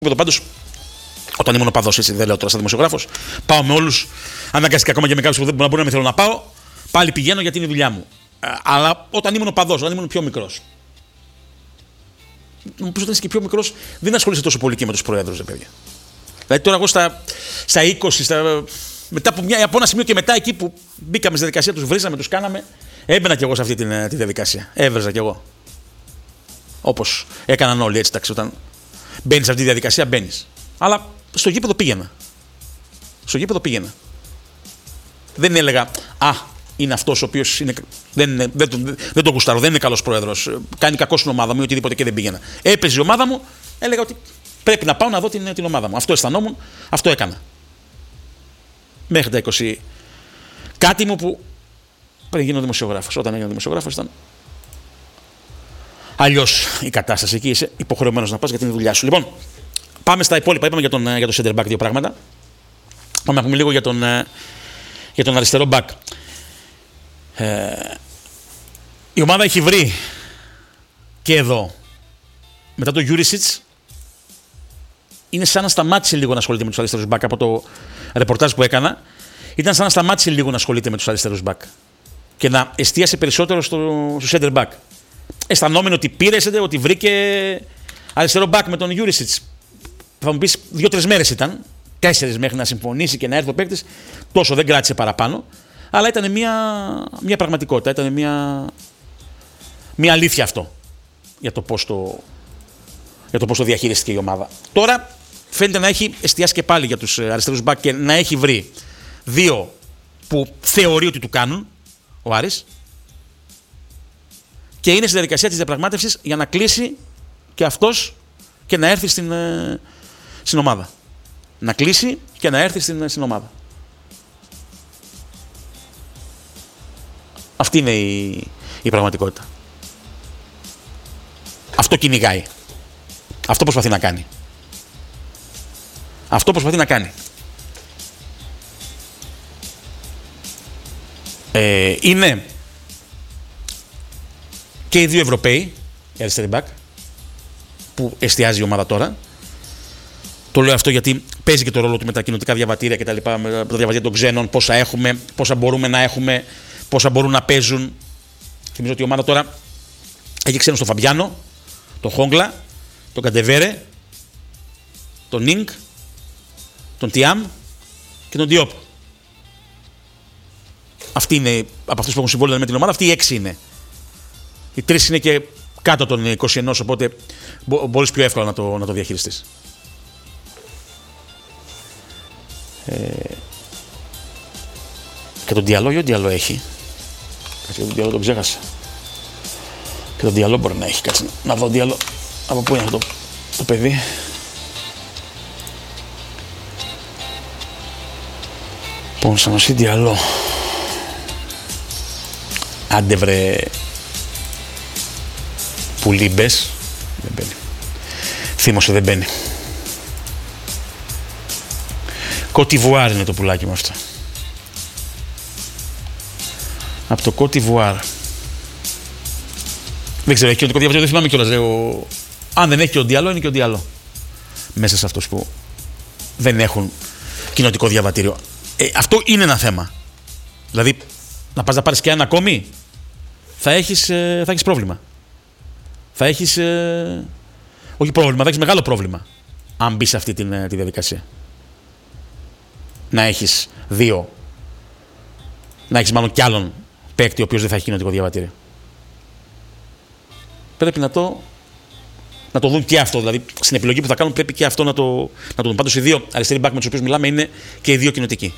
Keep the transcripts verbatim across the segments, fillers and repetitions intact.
Πάντως, όταν ήμουν οπαδός, έτσι δεν λέω τώρα σαν δημοσιογράφος, πάω με όλους, αναγκαστικά ακόμα και με κάποιους που δεν μπορεί να με θέλω να πάω, πάλι πηγαίνω γιατί είναι η δουλειά μου. Αλλά όταν ήμουν οπαδός, όταν ήμουν πιο μικρός. Μου πεις όταν είσαι και πιο μικρός, δεν ασχολείσαι τόσο πολύ και με τους προέδρους, ρε παιδιά. Δηλαδή τώρα εγώ στα, στα είκοσι, στα, μετά από, μια, από ένα σημείο και μετά εκεί που μπήκαμε στη διαδικασία, τους βρίζαμε, τους κάναμε, έμπαινα κι εγώ σε αυτή τη, τη διαδικασία. Έβρεζα κι εγώ. Όπως έκαναν όλοι έτσι, τάξη, όταν μπαίνεις σε αυτή τη διαδικασία, μπαίνεις. Αλλά στο γήπεδο πήγαινα. Στο γήπεδο πήγαινα. Δεν έλεγα, α, είναι αυτός ο οποίος είναι, δεν, δεν, δεν, δεν τον γουστάρω, δεν είναι καλός πρόεδρος, κάνει κακό στην ομάδα μου ή οτιδήποτε και δεν πήγαινα. Έπαιζε η ομάδα μου, έλεγα ότι πρέπει να πάω να δω την, την ομάδα μου. Αυτό αισθανόμουν, αυτό έκανα. Μέχρι τα είκοσι κάτι μου που πριν γίνω δημοσιογράφος. Όταν έγινα δημοσιογράφος ήταν αλλιώς η κατάσταση. Εκεί είσαι υποχρεωμένος να πας για την δουλειά σου. Λοιπόν, πάμε στα υπόλοιπα. Είπαμε για τον, για τον center back δύο πράγματα. Πάμε να πούμε λίγο για τον, για τον αριστερό back. Ε, η ομάδα έχει βρει και εδώ μετά το Jurisic. Είναι σαν να σταμάτησε λίγο να ασχολείται με τους αριστερούς back από το ρεπορτάζ που έκανα. Ήταν σαν να σταμάτησε λίγο να ασχολείται με τους αριστερούς back και να εστίασε περισσότερο στο, στο center back. Αισθανόμενο ότι πήρε, ότι βρήκε αριστερό back με τον Jurisic. Θα μου πεις δύο-τρεις μέρες ήταν, τέσσερις μέχρι να συμφωνήσει και να έρθει ο παίκτης. Τόσο δεν κράτησε παραπάνω. Αλλά ήταν μια, μια πραγματικότητα, ήταν μια, μια αλήθεια αυτό για το πώς το, για το πώς το διαχειριστηκε η ομάδα. Τώρα φαίνεται να έχει εστιάσει και πάλι για τους αριστερούς back και να έχει βρει δύο που θεωρεί ότι του κάνουν ο Άρης και είναι στη διαδικασία της διαπραγμάτευσης για να κλείσει και αυτός και να έρθει στην, στην ομάδα. Να κλείσει και να έρθει στην, στην ομάδα. Αυτή είναι η, η πραγματικότητα. Αυτό κυνηγάει. Αυτό προσπαθεί να κάνει. Αυτό προσπαθεί να κάνει. Ε, είναι και οι δύο Ευρωπαίοι, οι αριστεροί back, που εστιάζει η ομάδα τώρα. Το λέω αυτό γιατί παίζει και το ρόλο του με τα κοινωτικά διαβατήρια και τα λοιπά, με τα διαβατήρια των ξένων, πόσα έχουμε, πόσα μπορούμε να έχουμε, πόσα μπορούν να παίζουν. Θυμίζω ότι η ομάδα τώρα έχει ξένους τον Φαμπιάνο, τον Χόγκλα, τον Καντεβέρε, τον Νίνγκ, τον Τιάμ και τον Διόπ. Αυτοί είναι, από αυτούς που έχουν συμβόλαια με την ομάδα, αυτοί οι έξι είναι. Οι τρεις είναι και κάτω των είκοσι ένα, οπότε μπορείς πιο εύκολα να το, να το διαχειριστείς. Ε, και τον Διαλό, ή Διαλό έχει. Κάτσε, τον Διαλό τον ξέχασα. Και τον Διαλό μπορεί να έχει. Κάτσε να δω Διαλό. Από πού είναι αυτό το, το παιδί. Λοιπόν, σαν νοσή Διαλό. Άντε βρε. Πουλί μπες. Δεν μπαίνει. Θύμωσε, δεν μπαίνει. Κωτιβουάρ είναι το πουλάκι μου αυτό. Από το Κωτιβουάρ. Δεν ξέρω, έχει κοινωτικό διαβατήριο, δεν θυμάμαι κιόλας. Ο... Αν δεν έχει και ο Διαλό, είναι και ο Διαλό. Μέσα σε αυτούς που δεν έχουν κοινωτικό διαβατήριο. Ε, αυτό είναι ένα θέμα. Δηλαδή, να πας να πάρεις και ένα ακόμη, θα έχεις, ε, θα έχεις πρόβλημα. Θα έχεις, ε, όχι πρόβλημα, θα έχεις μεγάλο πρόβλημα. Αν μπεις σε αυτή την, ε, τη διαδικασία. Να έχεις δύο, να έχεις μάλλον κι άλλον παίκτη ο οποίος δεν θα έχει κοινωτικό διαβατήριο. Πρέπει να το, να το δουν και αυτό. Δηλαδή, στην επιλογή που θα κάνουν πρέπει και αυτό να το, να το δουν. Πάντως, οι δύο αριστεροί back με τους οποίους μιλάμε είναι και οι δύο κοινωτικοί.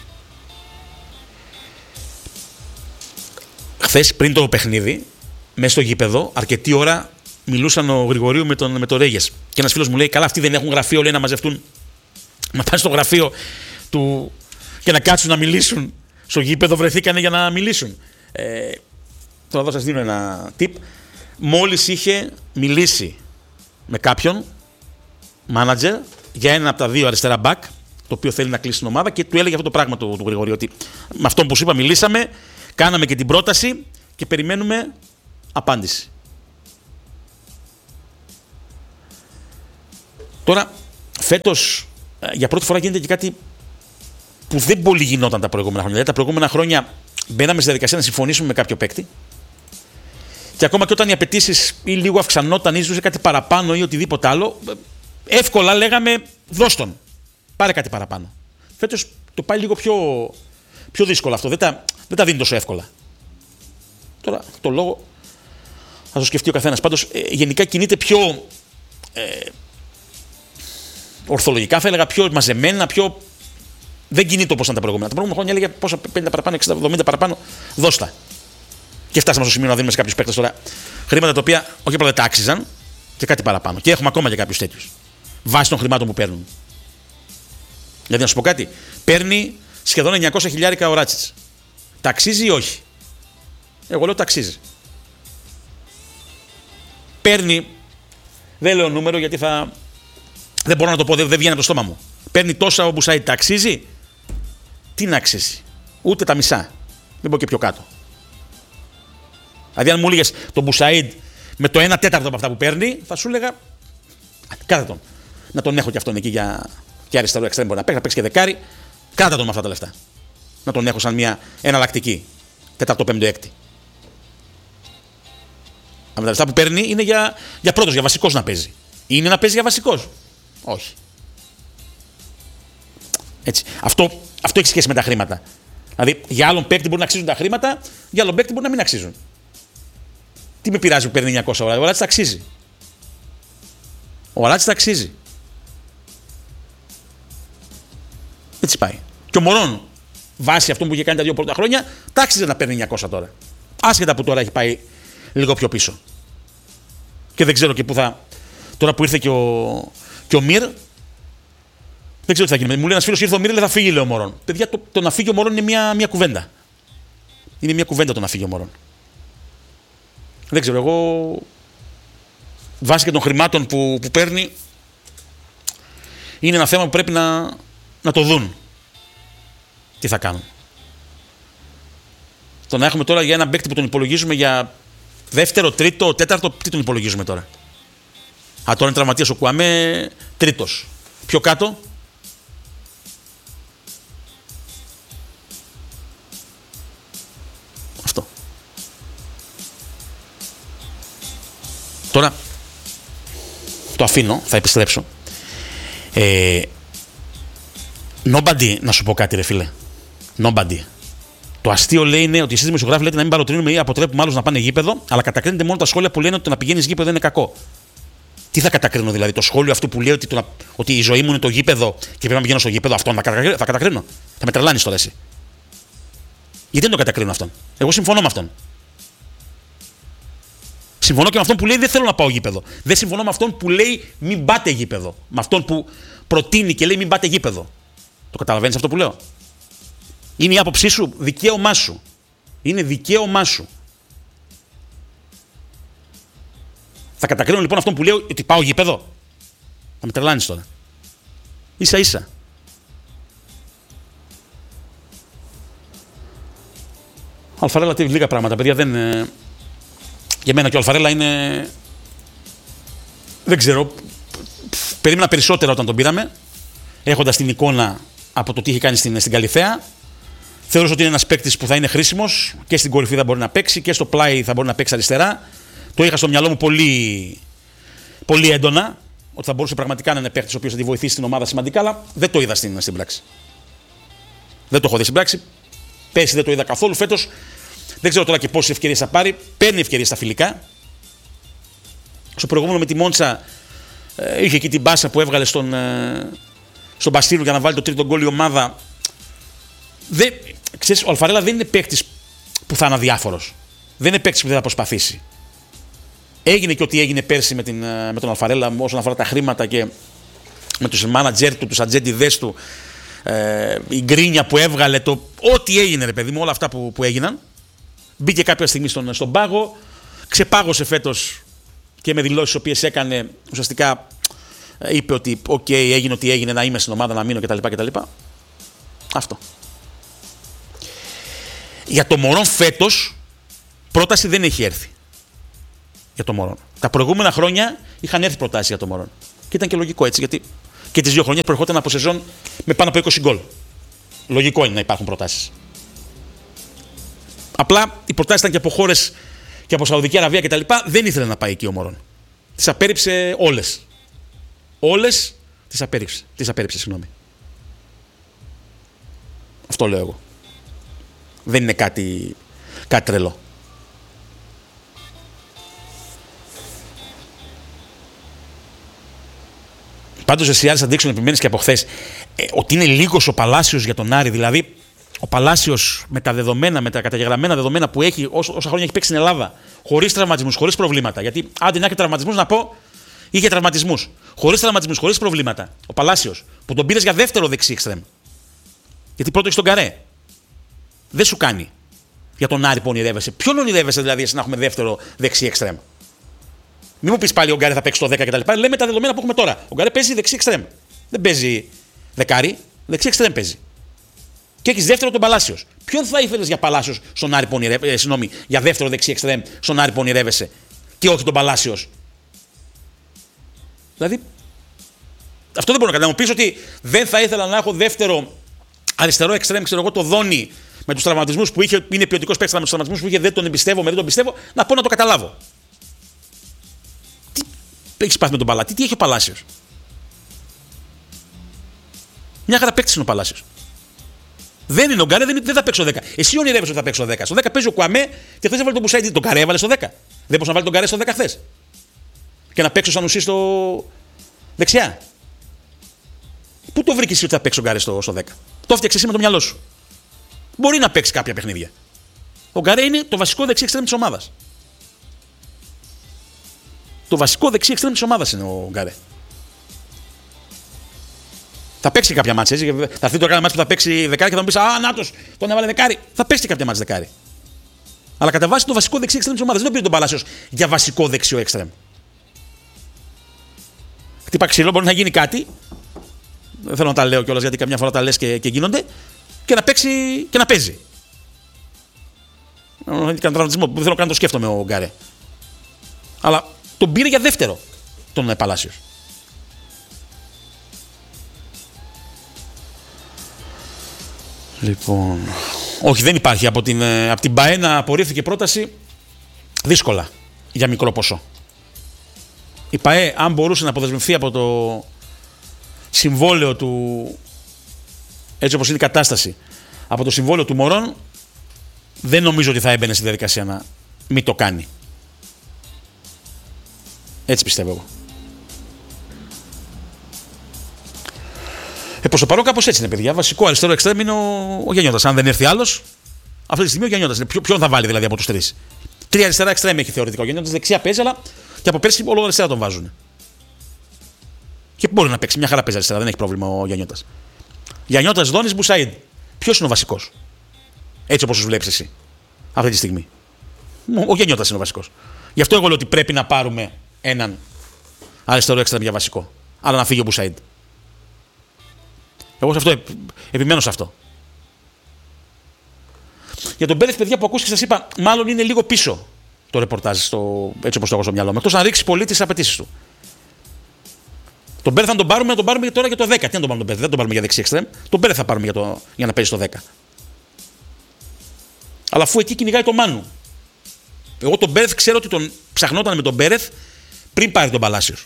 Χθες, πριν το παιχνίδι, μέσα στο γήπεδο, αρκετή ώρα μιλούσαν ο Γρηγορίου με τον, με τον Ρέγες. Και ένας φίλος μου λέει: καλά, αυτοί δεν έχουν γραφείο, λέει, να μαζευτούν. Να πάνε στο γραφείο του και να κάτσουν να μιλήσουν. Στο γήπεδο βρεθήκανε για να μιλήσουν. Ε, τώρα εδώ σας δίνω ένα tip. Μόλις είχε μιλήσει με κάποιον manager για ένα από τα δύο αριστερά back, το οποίο θέλει να κλείσει την ομάδα, και του έλεγε αυτό το πράγμα του, του Γρηγορίου, ότι με αυτόν που σου είπα μιλήσαμε, κάναμε και την πρόταση και περιμένουμε απάντηση. Τώρα φέτος για πρώτη φορά γίνεται και κάτι που δεν πολύ γινόταν τα προηγούμενα χρόνια. Δηλαδή, τα προηγούμενα χρόνια μπαίναμε στη διαδικασία να συμφωνήσουμε με κάποιο παίκτη και ακόμα και όταν οι απαιτήσεις ή λίγο αυξανόταν ή ζούσε κάτι παραπάνω ή οτιδήποτε άλλο, εύκολα λέγαμε δώσ' τον. Πάρε κάτι παραπάνω. Φέτος το πάει λίγο πιο, πιο δύσκολο αυτό. Δεν τα, δεν τα δίνει τόσο εύκολα. Τώρα το λόγο θα το σκεφτεί ο καθένας. Πάντως ε, γενικά κινείται πιο ε, ορθολογικά, θα έλεγα πιο μαζεμένα, πιο. Δεν κινείται όπως ήταν τα προηγούμενα. Τα προηγούμενα χρόνια έλεγε πόσα πενήντα παραπάνω, εξήντα εβδομήντα παραπάνω, δώστα. Και φτάσαμε στο σημείο να δίνουμε σε κάποιους παίκτες τώρα χρήματα τα οποία όχι απλά δεν τα άξιζαν και κάτι παραπάνω. Και έχουμε ακόμα και κάποιους τέτοιους. Βάσει των χρημάτων που παίρνουν. Δηλαδή να σου πω κάτι, παίρνει σχεδόν εννιακόσια χιλιάρικα ο Ράτσιτς. Τα αξίζει ή όχι? Εγώ λέω τα αξίζει. Παίρνει, δεν λέω νούμερο γιατί θα. Δεν μπορώ να το πω, δεν, δεν βγαίνει από το στόμα μου. Παίρνει τόσα ο Μπουσάιντ, τα αξίζει? Τι να αξίζει? Ούτε τα μισά. Δεν πω και πιο κάτω. Δηλαδή, αν μου έλεγες τον Μπουσάιντ με το ένα τέταρτο από αυτά που παίρνει, θα σου έλεγα. Κάτα τον. Να τον έχω κι αυτόν εκεί για. Και αριστερό εξτρέμ μπορεί να παίξει, να παίξει και δεκάρι. Κάτα τον με αυτά τα λεφτά. Να τον έχω σαν μια εναλλακτική. Τέταρτο, πέμπτο, έκτη. Αλλά τα λεφτά που παίρνει είναι για, για πρώτος, για βασικός να παίζει. Είναι να παίζει για βασικός? Όχι. Έτσι. Αυτό, αυτό έχει σχέση με τα χρήματα. Δηλαδή, για άλλον παίκτη μπορεί να αξίζουν τα χρήματα, για άλλον παίκτη μπορεί να μην αξίζουν. Τι με πειράζει που παίρνει εννιακόσια ώρα? Ο Ράτσιτς τα αξίζει. Ο Ράτσιτς τα αξίζει. Έτσι πάει. Και ο Μωρόν, βάσει αυτό που είχε κάνει τα δύο πρώτα χρόνια, τα άξιζε να παίρνει εννιακόσια τώρα. Άσχετα που τώρα έχει πάει λίγο πιο πίσω. Και δεν ξέρω και πού θα. Τώρα που ήρθε και ο, και ο Μυρ, δεν ξέρω τι θα γίνει. Μου λέει ένας φίλος, ήρθε ο Μυρ, λέει θα φύγει, λέει ο Μωρόν. Παιδιά, το, το να φύγει ο Μωρόν είναι μια, μια κουβέντα. Είναι μια κουβέντα το να φύγει ο Μωρόν. Δεν ξέρω, εγώ. Βάσει και των χρημάτων που, που παίρνει, είναι ένα θέμα που πρέπει να, να το δουν. Τι θα κάνουν. Το να έχουμε τώρα για έναν παίκτη που τον υπολογίζουμε για δεύτερο, τρίτο, τέταρτο, τι τον υπολογίζουμε τώρα? Α, τώρα είναι τραυματίας ο Κουαμέ, τρίτος. Πιο κάτω. Αυτό. Τώρα το αφήνω, θα επιστρέψω. Ε, nobody, να σου πω κάτι ρε φίλε. Nobody. Το αστείο λέει είναι ότι εσείς δημοσιογράφοι λέτε να μην παροτρύνουμε ή αποτρέπουμε άλλους να πάνε γήπεδο, αλλά κατακρίνετε μόνο τα σχόλια που λένε ότι το να πηγαίνεις γήπεδο είναι κακό. Τι θα κατακρίνω δηλαδή? Το σχόλιο αυτού που λέει ότι, το, ότι η ζωή μου είναι το γήπεδο και πρέπει να πηγαίνω στο γήπεδο, αυτόν θα κατακρίνω? Θα, κατακρίνω. θα με τρελάνεις τώρα εσύ. Γιατί δεν το κατακρίνω αυτόν? Εγώ συμφωνώ με αυτόν. Συμφωνώ και με αυτόν που λέει δεν θέλω να πάω γήπεδο. Δεν συμφωνώ με αυτόν που λέει μην πάτε γήπεδο. Με αυτόν που προτείνει και λέει μην πάτε γήπεδο. Το καταλαβαίνεις αυτό που λέω? Είναι η άποψή σου, δικαίωμά σου. Είναι δικαίωμά σου. Θα κατακρίνω λοιπόν αυτόν που λέει ότι πάω γήπεδο? Θα με τρελάνεις τώρα. Ίσα ίσα. Αλφαρέλα τι λίγα πράγματα, παιδιά, δεν. Για μένα και ο Αλφαρέλα είναι. Δεν ξέρω. Περίμενα περισσότερα όταν τον πήραμε. Έχοντας την εικόνα από το τι είχε κάνει στην, στην Καλιθέα. Θεωρώ ότι είναι ένας παίκτης που θα είναι χρήσιμος και στην κορυφή θα μπορεί να παίξει και στο πλάι θα μπορεί να παίξει αριστερά. Το είχα στο μυαλό μου πολύ, πολύ έντονα. Ότι θα μπορούσε πραγματικά να είναι παίκτης ο οποίος θα τη βοηθήσει την ομάδα σημαντικά, αλλά δεν το είδα στην, στην πράξη. Δεν το έχω δει στην πράξη. Πέρσι δεν το είδα καθόλου. Φέτος δεν ξέρω τώρα και πόσες ευκαιρίες θα πάρει. Παίρνει ευκαιρίες στα φιλικά. Στο προηγούμενο με τη Μόντσα ε, είχε εκεί την μπάσα που έβγαλε στον, ε, στον Μπαστίλο για να βάλει το τρίτο γκολ η ομάδα. Δεν, ξέρεις, ο Αλφαρέλα δεν είναι παίκτης που θα είναι αδιάφορος. Δεν είναι παίκτης που δεν θα προσπαθήσει. Έγινε και ό,τι έγινε πέρσι με, την, με τον Αλφαρέλα όσον αφορά τα χρήματα και με τους μάνατζερ του, τους ατζέντιδες του, ε, η γκρίνια που έβγαλε, το ό,τι έγινε ρε παιδί μου, όλα αυτά που, που έγιναν. Μπήκε κάποια στιγμή στον, στον πάγο, ξεπάγωσε φέτος και με δηλώσεις οι οποίες έκανε, ουσιαστικά είπε ότι οκ, okay, έγινε ό,τι έγινε, να είμαι στην ομάδα, να μείνω κτλ. κτλ. Αυτό. Για το Μωρόν φέτος πρόταση δεν έχει έρθει. Για το Μωρόν. Τα προηγούμενα χρόνια είχαν έρθει προτάσεις για το Μωρόν. Και ήταν και λογικό έτσι, γιατί Και τις δύο χρονιές προερχόταν από σεζόν με πάνω από είκοσι γκολ. Λογικό είναι να υπάρχουν προτάσεις. Απλά οι προτάσεις ήταν και από χώρες και από Σαουδική Αραβία κτλ. Δεν ήθελε να πάει εκεί ο Μωρόν. Τις απέρριψε όλες. Όλες τις απέρριψε. Τις απέρριψε, συγγνώμη. Αυτό λέω εγώ. Δεν είναι κάτι, κάτι τρελό. Πάντως εσύ Άρης θα δείξουν, επιμένεις και από χθες, ε, ότι είναι λίγος ο Παλάσιος για τον Άρη. Δηλαδή, ο Παλάσιος με τα δεδομένα, με τα καταγεγραμμένα δεδομένα που έχει, όσα χρόνια έχει παίξει στην Ελλάδα, χωρίς τραυματισμούς, χωρίς προβλήματα. Γιατί, άντε να έχει τραυματισμούς, να πω, είχε τραυματισμούς. Χωρίς τραυματισμούς, χωρίς προβλήματα. Ο Παλάσιος, που τον πήρες για δεύτερο δεξί εξτρέμ. Γιατί πρώτο έχει τον Καρέ. Δεν σου κάνει για τον Άρη που ονειρεύεσαι. Ποιον ονειρεύεσαι δηλαδή εσύ να έχουμε δεύτερο δεξί εξτρέμ? Μην μου πει πάλι ο Γκάρε θα παίξει το δέκα κτλ. Λέμε τα δεδομένα που έχουμε τώρα. Ο Γκάρε παίζει δεξί εξτρέμ. Δεν παίζει δεκάρι, δεξί εξτρέμ παίζει. Και έχει δεύτερο τον Παλάσιος. Ποιον θα ήθελε για Παλάσιος στον Άρη που ονειρεύεσαι, ε, συγγνώμη, για δεύτερο δεξί εξτρέμ στον Άρη που ονειρεύεσαι, και όχι τον Παλάσιος? Δηλαδή, αυτό δεν μπορώ να κάνω. Να μου πει ότι δεν θα ήθελα να έχω δεύτερο αριστερό εξτρέμ, ξέρω εγώ, το Δόνι με τους τραυματισμούς που είχε, είναι ποιοτικός παίκτης, με τους τραυματισμούς που είχε, δεν τον εμπιστεύω, με δεν τον πιστεύω, να πω να το καταλάβω. Τι έχει πάθει με τον Παλάτι, τι έχει ο Παλάσιος? Μια χαρά παίκτης είναι ο Παλάσιος. Δεν είναι ο Γκάρε, δεν, δεν θα παίξει ο δέκα. Εσύ ονειρεύεσαι ότι θα παίξει ο δέκα. Στο δέκα παίζει ο Κουαμέ και χθες έβαλε τον Μπουσάιντι. Τον Γκάρε έβαλε στο δέκα. Δεν μπορούσε να βάλει τον Γκάρε στο δέκα χθες. Και να παίξει ο Σανουσί στο δεξιά. Πού το βρήκε εσύ ότι θα παίξει ο Γκάρε στο, στο δέκα? Το έφτιαξε εσύ με το μυαλό σου. Μπορεί να παίξει κάποια παιχνίδια. Ο Γκάρε είναι το βασικό δεξί εξτρέμ της ομάδας. Το βασικό δεξί εξτρέμ της ομάδας είναι ο Γκάρε. Θα παίξει κάποια μάτσα, έτσι. Θα έρθει το κάνα μάτσα που θα παίξει δεκάρι και θα μου πει: Α, νάτος, τον έβαλε δεκάρι. Θα παίξει κάποια μάτσα δεκάρι. Αλλά κατά βάση το βασικό δεξί εξτρέμ της ομάδας. Δεν τον πήρε τον Παλάσιος για βασικό δεξιό εξτρέμ. Χτύπα ξύλο, μπορεί να γίνει κάτι. Δεν θέλω να τα λέω κιόλας γιατί καμιά φορά τα λες και, και γίνονται. Και να παίξει και να παίζει. Δεν θέλω καν να το σκέφτομαι ο Γκάρε. Αλλά τον πήρε για δεύτερο τον Παλάσιος. Λοιπόν, όχι, δεν υπάρχει. Από την, από την Μπαένα απορρίφθηκε πρόταση δύσκολα για μικρό ποσό. Η ΠΑΕ, αν μπορούσε να αποδεσμευθεί από το συμβόλαιο του, έτσι όπως είναι η κατάσταση, από το συμβόλαιο του Μωρόν, δεν νομίζω ότι θα έμπαινε στη διαδικασία να μην το κάνει. Έτσι πιστεύω εγώ. Ε, προς το παρόν κάπως έτσι είναι, παιδιά. Βασικό αριστερό εξτρέμ είναι ο, ο Γιαννιώτας. Αν δεν έρθει άλλος, αυτή τη στιγμή ο Γιαννιώτας είναι. Ποιο, ποιον θα βάλει δηλαδή από τους τρεις? Τρία αριστερά εξτρέμ έχει θεωρητικά. Ο Γιαννιώτας δεξιά παίζει, αλλά και από πέρσι όλο αριστερά τον βάζουν. Και μπορεί να παίξει. Μια χαρά παίζει αριστερά, δεν έχει πρόβλημα ο Γιαννιώτας. Γιαννιώτας, Δόνης, Μπουσαΐντ. Ποιος είναι ο βασικός? Έτσι όπως τους βλέπεις εσύ αυτή τη στιγμή. Ο Γιαννιώτας είναι ο βασικός. Γι' αυτό εγώ λέω ότι πρέπει να πάρουμε έναν αριστερό εξτρέμ για βασικό. Αλλά να φύγει ο Μπουσαΐντ. Εγώ σε αυτό επιμένω σε αυτό. Για τον Πέρεθ, παιδιά, που ακούστηκε, σας είπα, μάλλον είναι λίγο πίσω το ρεπορτάζ, στο, έτσι όπως το έχω στο μυαλό μου. Εκτός να ρίξει πολύ τις απαιτήσεις του. Τον Πέρεθ, αν τον πάρουμε, να τον πάρουμε τώρα για το δέκα. Τι να τον πάρουμε τον Πέρεθ? Δεν τον πάρουμε για δεξί εξτρέμ. Τον Πέρεθ θα πάρουμε για, το, για να παίζει στο δέκα. Αλλά αφού εκεί κυνηγάει το Μάνου. Εγώ τον Πέρεθ ξέρω ότι τον ψαχνόταν με τον Πέρεθ πριν πάρει τον Παλάσιος.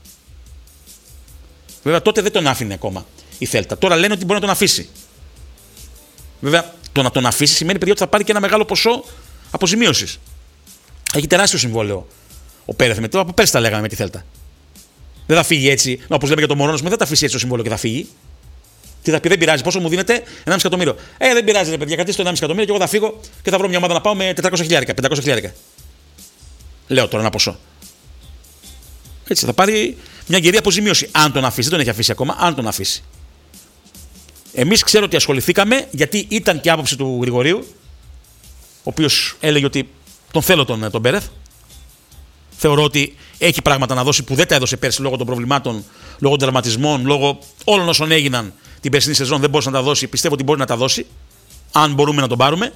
Βέβαια τότε δεν τον άφηνε ακόμα η Θέλτα. Τώρα λένε ότι μπορεί να τον αφήσει. Βέβαια, το να τον αφήσει σημαίνει, παιδιά, ότι θα πάρει και ένα μεγάλο ποσό αποζημίωσης. Έχει τεράστιο συμβόλαιο ο Πέρεθ με το. Από πέρσι τα λέγαμε με τη Θέλτα. Δεν θα φύγει έτσι, όπως λέμε για τον Μωρόνο, δεν θα τα αφήσει έτσι το συμβόλαιο και θα φύγει. Τι θα πει, δεν πειράζει, πόσο μου δίνετε? ενάμιση εκατομμύριο. Ε, δεν πειράζει, ρε παιδιά, κρατήστε το ενάμιση εκατομμύριο και εγώ θα φύγω και θα βρω μια ομάδα να πάω με τετρακόσια χιλιάρικα, πεντακόσια χιλιάρικα. Λέω τώρα ένα ποσό. Έτσι θα πάρει μια γερή αποζημίωση. Αν τον αφήσει, δεν τον έχει αφήσει ακόμα, αν τον αφήσει. Εμείς ξέρω ότι ασχοληθήκαμε, γιατί ήταν και άποψη του Γρηγορίου, ο οποίος έλεγε ότι τον θέλω τον, τον Πέρεθ. Θεωρώ ότι έχει πράγματα να δώσει που δεν τα έδωσε πέρσι λόγω των προβλημάτων, λόγω των τερματισμών, λόγω όλων όσων έγιναν την περσινή σεζόν. Δεν μπορούσε να τα δώσει. Πιστεύω ότι μπορεί να τα δώσει, αν μπορούμε να τον πάρουμε,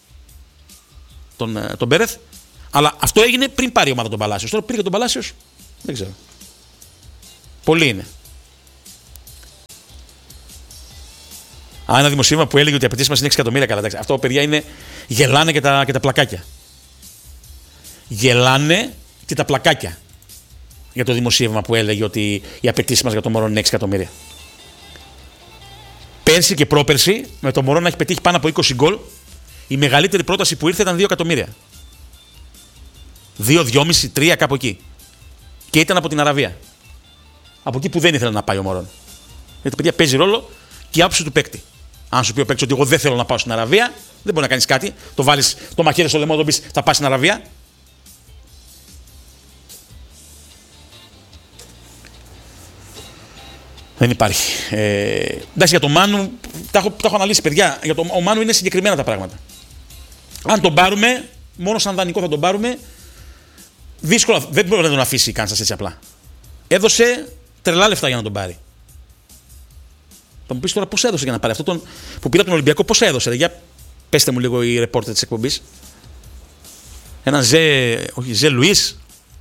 τον, τον Πέρεθ. Αλλά αυτό έγινε πριν πάρει η ομάδα τον Παλάσιος. Τώρα πήρε τον Παλάσιος, δεν ξέρω. Πολύ είναι. Α, ένα δημοσίευμα που έλεγε ότι οι απαιτήσεις μας είναι έξι εκατομμύρια. Καλά, εντάξει. Αυτό, παιδιά, είναι. Γελάνε και τα, και τα πλακάκια. Γελάνε και τα πλακάκια για το δημοσίευμα που έλεγε ότι οι απαιτήσεις μας για το μωρό είναι έξι εκατομμύρια. Πέρσι και πρόπερσι, με το μωρό να έχει πετύχει πάνω από είκοσι γκολ, η μεγαλύτερη πρόταση που ήρθε ήταν δύο εκατομμύρια. δύο, δυόμισι, τρία κάπου εκεί. Και ήταν από την Αραβία. Από εκεί που δεν ήθελε να πάει ο μωρό. Γιατί, παιδιά, παίζει ρόλο και η άποψη του παίκτη. Αν σου πει ο παίκτη ότι εγώ δεν θέλω να πάω στην Αραβία, δεν μπορεί να κάνει κάτι. Το βάλει το μαχαίρι στο λαιμό, τον πει θα πα στην Αραβία. Δεν υπάρχει. Ε, εντάξει, για τον Μάνου τα έχω, τα έχω αναλύσει, παιδιά. Για το, ο Μάνου είναι συγκεκριμένα τα πράγματα. Αν τον πάρουμε, μόνο σαν δανεικό θα τον πάρουμε. Δύσκολα, δεν μπορεί να τον αφήσει η Κάνσας έτσι απλά. Έδωσε τρελά λεφτά για να τον πάρει. Θα μου πει τώρα πώς έδωσε για να πάρει αυτό τον που πήρε από τον Ολυμπιακό, πώς έδωσε. Ρε, για πέστε μου λίγο οι ρεπόρτερ της εκπομπής. Έναν Ζε, όχι, Ζε Λουίς.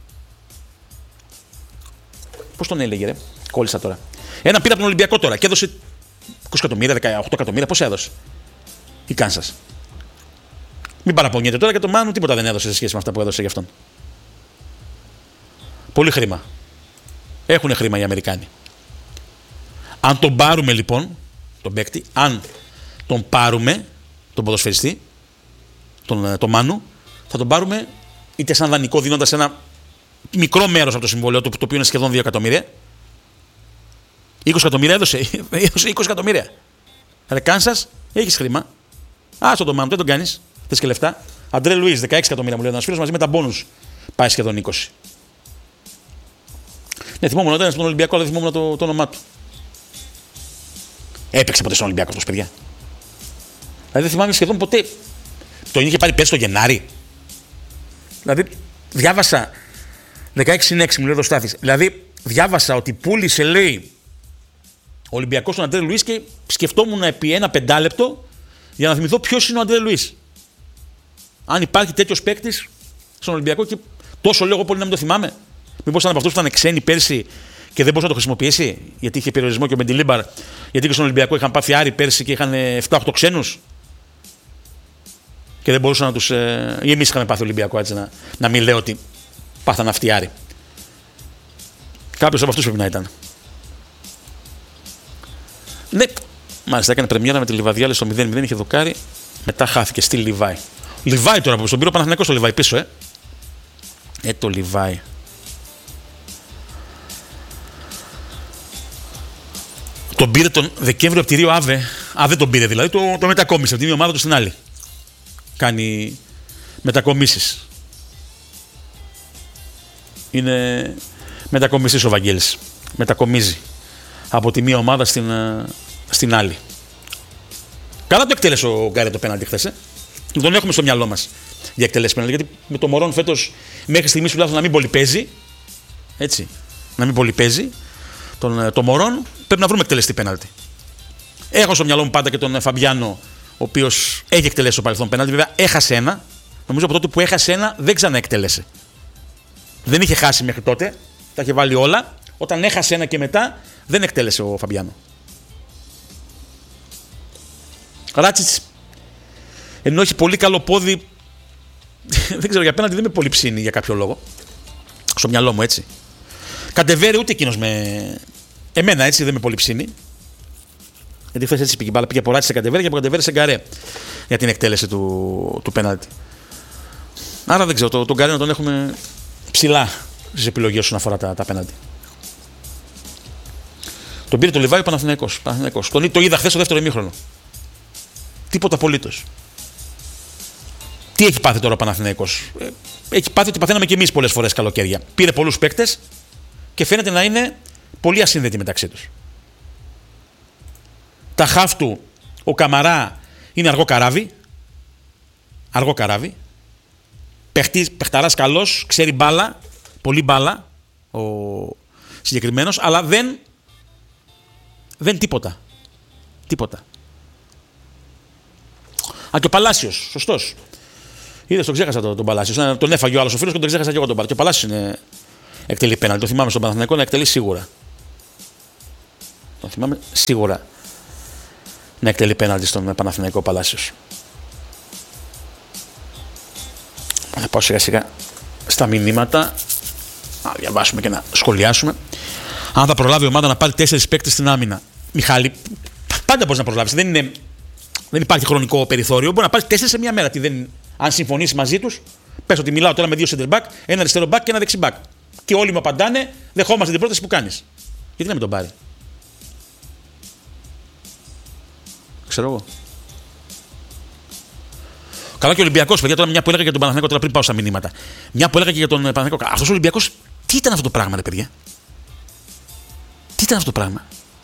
Πώς τον έλεγε, ρε. Κόλλησα τώρα. Έναν πήρε από τον Ολυμπιακό τώρα και έδωσε είκοσι εκατομμύρια, δεκαοκτώ εκατομμύρια. Πώς έδωσε η Κάνσας. Μην παραπονιέται τώρα και το Μάνου τίποτα δεν έδωσε σε σχέση με αυτά που έδωσε για αυτόν. Πολύ χρήμα. Έχουν χρήμα οι Αμερικάνοι. Αν τον πάρουμε λοιπόν, τον παίκτη, αν τον πάρουμε, τον ποδοσφαιριστή, τον, τον Μάνου, θα τον πάρουμε είτε σαν δανεικό δίνοντας ένα μικρό μέρος από το συμβόλαιο του, το οποίο είναι σχεδόν δύο εκατομμύρια. είκοσι εκατομμύρια έδωσε, έδωσε είκοσι εκατομμύρια. Ρε Κάνσας, έχεις χρήμα. Άσο τον Μάνου, δεν τον κάνεις. Θες και λεφτά. Αντρέ Λουίς, δεκαέξι εκατομμύρια μου λέει ένας φίλος, μαζί με τα μπόνους πάει σχεδόν είκοσι. Ναι, θυμόμουν όταν ήταν στον Ολυμπιακό, αλλά δεν θυμόμουν το, το όνομά του. Έπαιξε ποτέ στον Ολυμπιακό αυτός, παιδιά. Δηλαδή δεν θυμάμαι σχεδόν ποτέ. Τον είχε πάρει πέρσι το Γενάρη. Δηλαδή διάβασα. δεκαέξι έξι μου λέει εδώ Στάθης. Δηλαδή διάβασα ότι πούλησε, λέει, ο Ολυμπιακός στον Αντρέ Λουίς και σκεφτόμουν επί ένα πεντάλεπτο για να θυμηθώ ποιος είναι ο Αντρέ Λουίς. Αν υπάρχει τέτοιος παίκτης στον Ολυμπιακό και τόσο λέω πολύ να μην το θυμάμαι. Μήπως ήταν από αυτούς που ήταν ξένοι πέρσι και δεν μπορούσε να το χρησιμοποιήσει, γιατί είχε περιορισμό και ο Μεντιλίμπαρ, γιατί και στον Ολυμπιακό είχαν πάθει Άρη πέρσι και είχαν επτά οκτώ ξένους. Και δεν μπορούσαν να τους. Ε, ή εμείς είχαμε πάθει Ολυμπιακό, έτσι να, να μην λέω ότι πάθαν αυτοί Άρη. Κάποιος από αυτούς πρέπει να ήταν. Ναι, μάλιστα έκανε πρεμιέρα με τη Λιβαδιά, στο μηδέν μηδέν είχε δοκάρει, μετά χάθηκε στη Λιβάη. Λιβάη τώρα που στον πήρε ο Παναθηναϊκός στο Λιβάη πίσω, ε. Ε, το Λιβάη. Τον πήρε τον Δεκέμβριο από τη Ρίο Άβε. Α, δεν τον πήρε δηλαδή, το, το μετακόμισε από την μία ομάδα του στην άλλη. Κάνει μετακομίσεις. Είναι μετακομιστής ο Βαγγέλης. Μετακομίζει από τη μία ομάδα στην, στην άλλη. Καλά το εκτέλεσε ο Γκάρετ το πέναλτι χθες. Ε. Τον έχουμε στο μυαλό μας για εκτελέσει πέναλτι. Γιατί με το Μωρόν φέτος μέχρι στιγμής τουλάχιστον να μην πολύ παίζει. Έτσι. Να μην πολύ παίζει. Τον, το Μωρόν πρέπει να βρούμε εκτελεστή πέναλτι. Έχω στο μυαλό μου πάντα και τον Φαμπιάνο, ο οποίος έχει εκτελέσει στο παρελθόν πέναλτι. Βέβαια έχασε ένα. Νομίζω από τότε που έχασε ένα δεν ξανά εκτέλεσε. Δεν είχε χάσει μέχρι τότε. Τα είχε βάλει όλα. Όταν έχασε ένα και μετά δεν εκτέλεσε ο Φαμπιάνο. Ράτσιτς, ενώ έχει πολύ καλό πόδι, δεν ξέρω για πέναλτι, δεν με πολύ ψήνει για κάποιο λόγο. Στο μυαλό μου έτσι. Καντεβέρι ούτε εκείνος με. Εμένα έτσι δεν με πολύ ψήνει. Γιατί χθες έτσι πήγε μπάλα, πήγε από Ράτσιτς σε Καντεβέρι και από Καντεβέρι σε Γκαρέ για την εκτέλεση του, του πέναλτι. Άρα δεν ξέρω, το, τον Γκαρέ να τον έχουμε ψηλά στις επιλογές όσον αφορά τα, τα πέναλτι. Τον πήρε το Λιβάη ο Παναθηναϊκός. Παναθηναϊκός. Τον, το είδα χθες στο δεύτερο ημίχρονο. Τίποτα απολύτως. Τι έχει πάθει τώρα ο Παναθηναϊκός. Ε, έχει πάθει ότι παθαίναμε και εμείς πολλές φορές καλοκαίρια. Πήρε πολλούς παίκτες και φαίνεται να είναι πολύ ασύνδετοι μεταξύ τους. Τα χαφ του, ο Καμαρά είναι αργό καράβι. Αργό καράβι. Παιχτής, παιχταράς καλός, ξέρει μπάλα, πολύ μπάλα ο συγκεκριμένος, αλλά δεν, δεν τίποτα. Τίποτα. Α, και ο Παλάσιος, σωστός. Είδες, τον ξέχασα τον, τον Παλάσιο. Τον έφαγε ο άλλος ο φίλος και τον ξέχασα και εγώ τον Παλάσιο. Και ο Παλάσιος είναι εκτελεί πέναλτι. Το θυμάμαι στον Παναθηναϊκό να εκτελεί σίγουρα. Το θυμάμαι σίγουρα να εκτελεί πέναλτι στον Παναθηναϊκό Παλάσιος. Θα πάω σιγά σιγά στα μηνύματα, να διαβάσουμε και να σχολιάσουμε. Αν θα προλάβει η ομάδα να πάρει τέσσερις παίκτες στην άμυνα. Μιχάλη, πάντα μπορείς να προλάβεις. Δεν, είναι, δεν υπάρχει χρονικό περιθώριο. Μπορεί να πάρει τέσσερις σε μία μέρα. Τι δεν, αν συμφωνήσει μαζί τους, πες ότι μιλάω τώρα με δύο center back, ένα αριστερό back και ένα δεξί back. Και όλοι μου απαντάνε, δεχόμαστε την πρόταση που κάνεις. Γιατί να μην τον πάρει. Ξέρω εγώ. Καλά και ο Ολυμπιακός, παιδιά, τώρα μια που έλεγα για τον Παναθηναϊκό, τώρα πριν πάω στα μηνύματα. Μια που έλεγα και για τον Παναθηναϊκό. Αυτός ο Ολυμπιακός, τι ήταν αυτό το πράγμα, ρε παιδιά. Τι ήταν αυτό το πράγμα.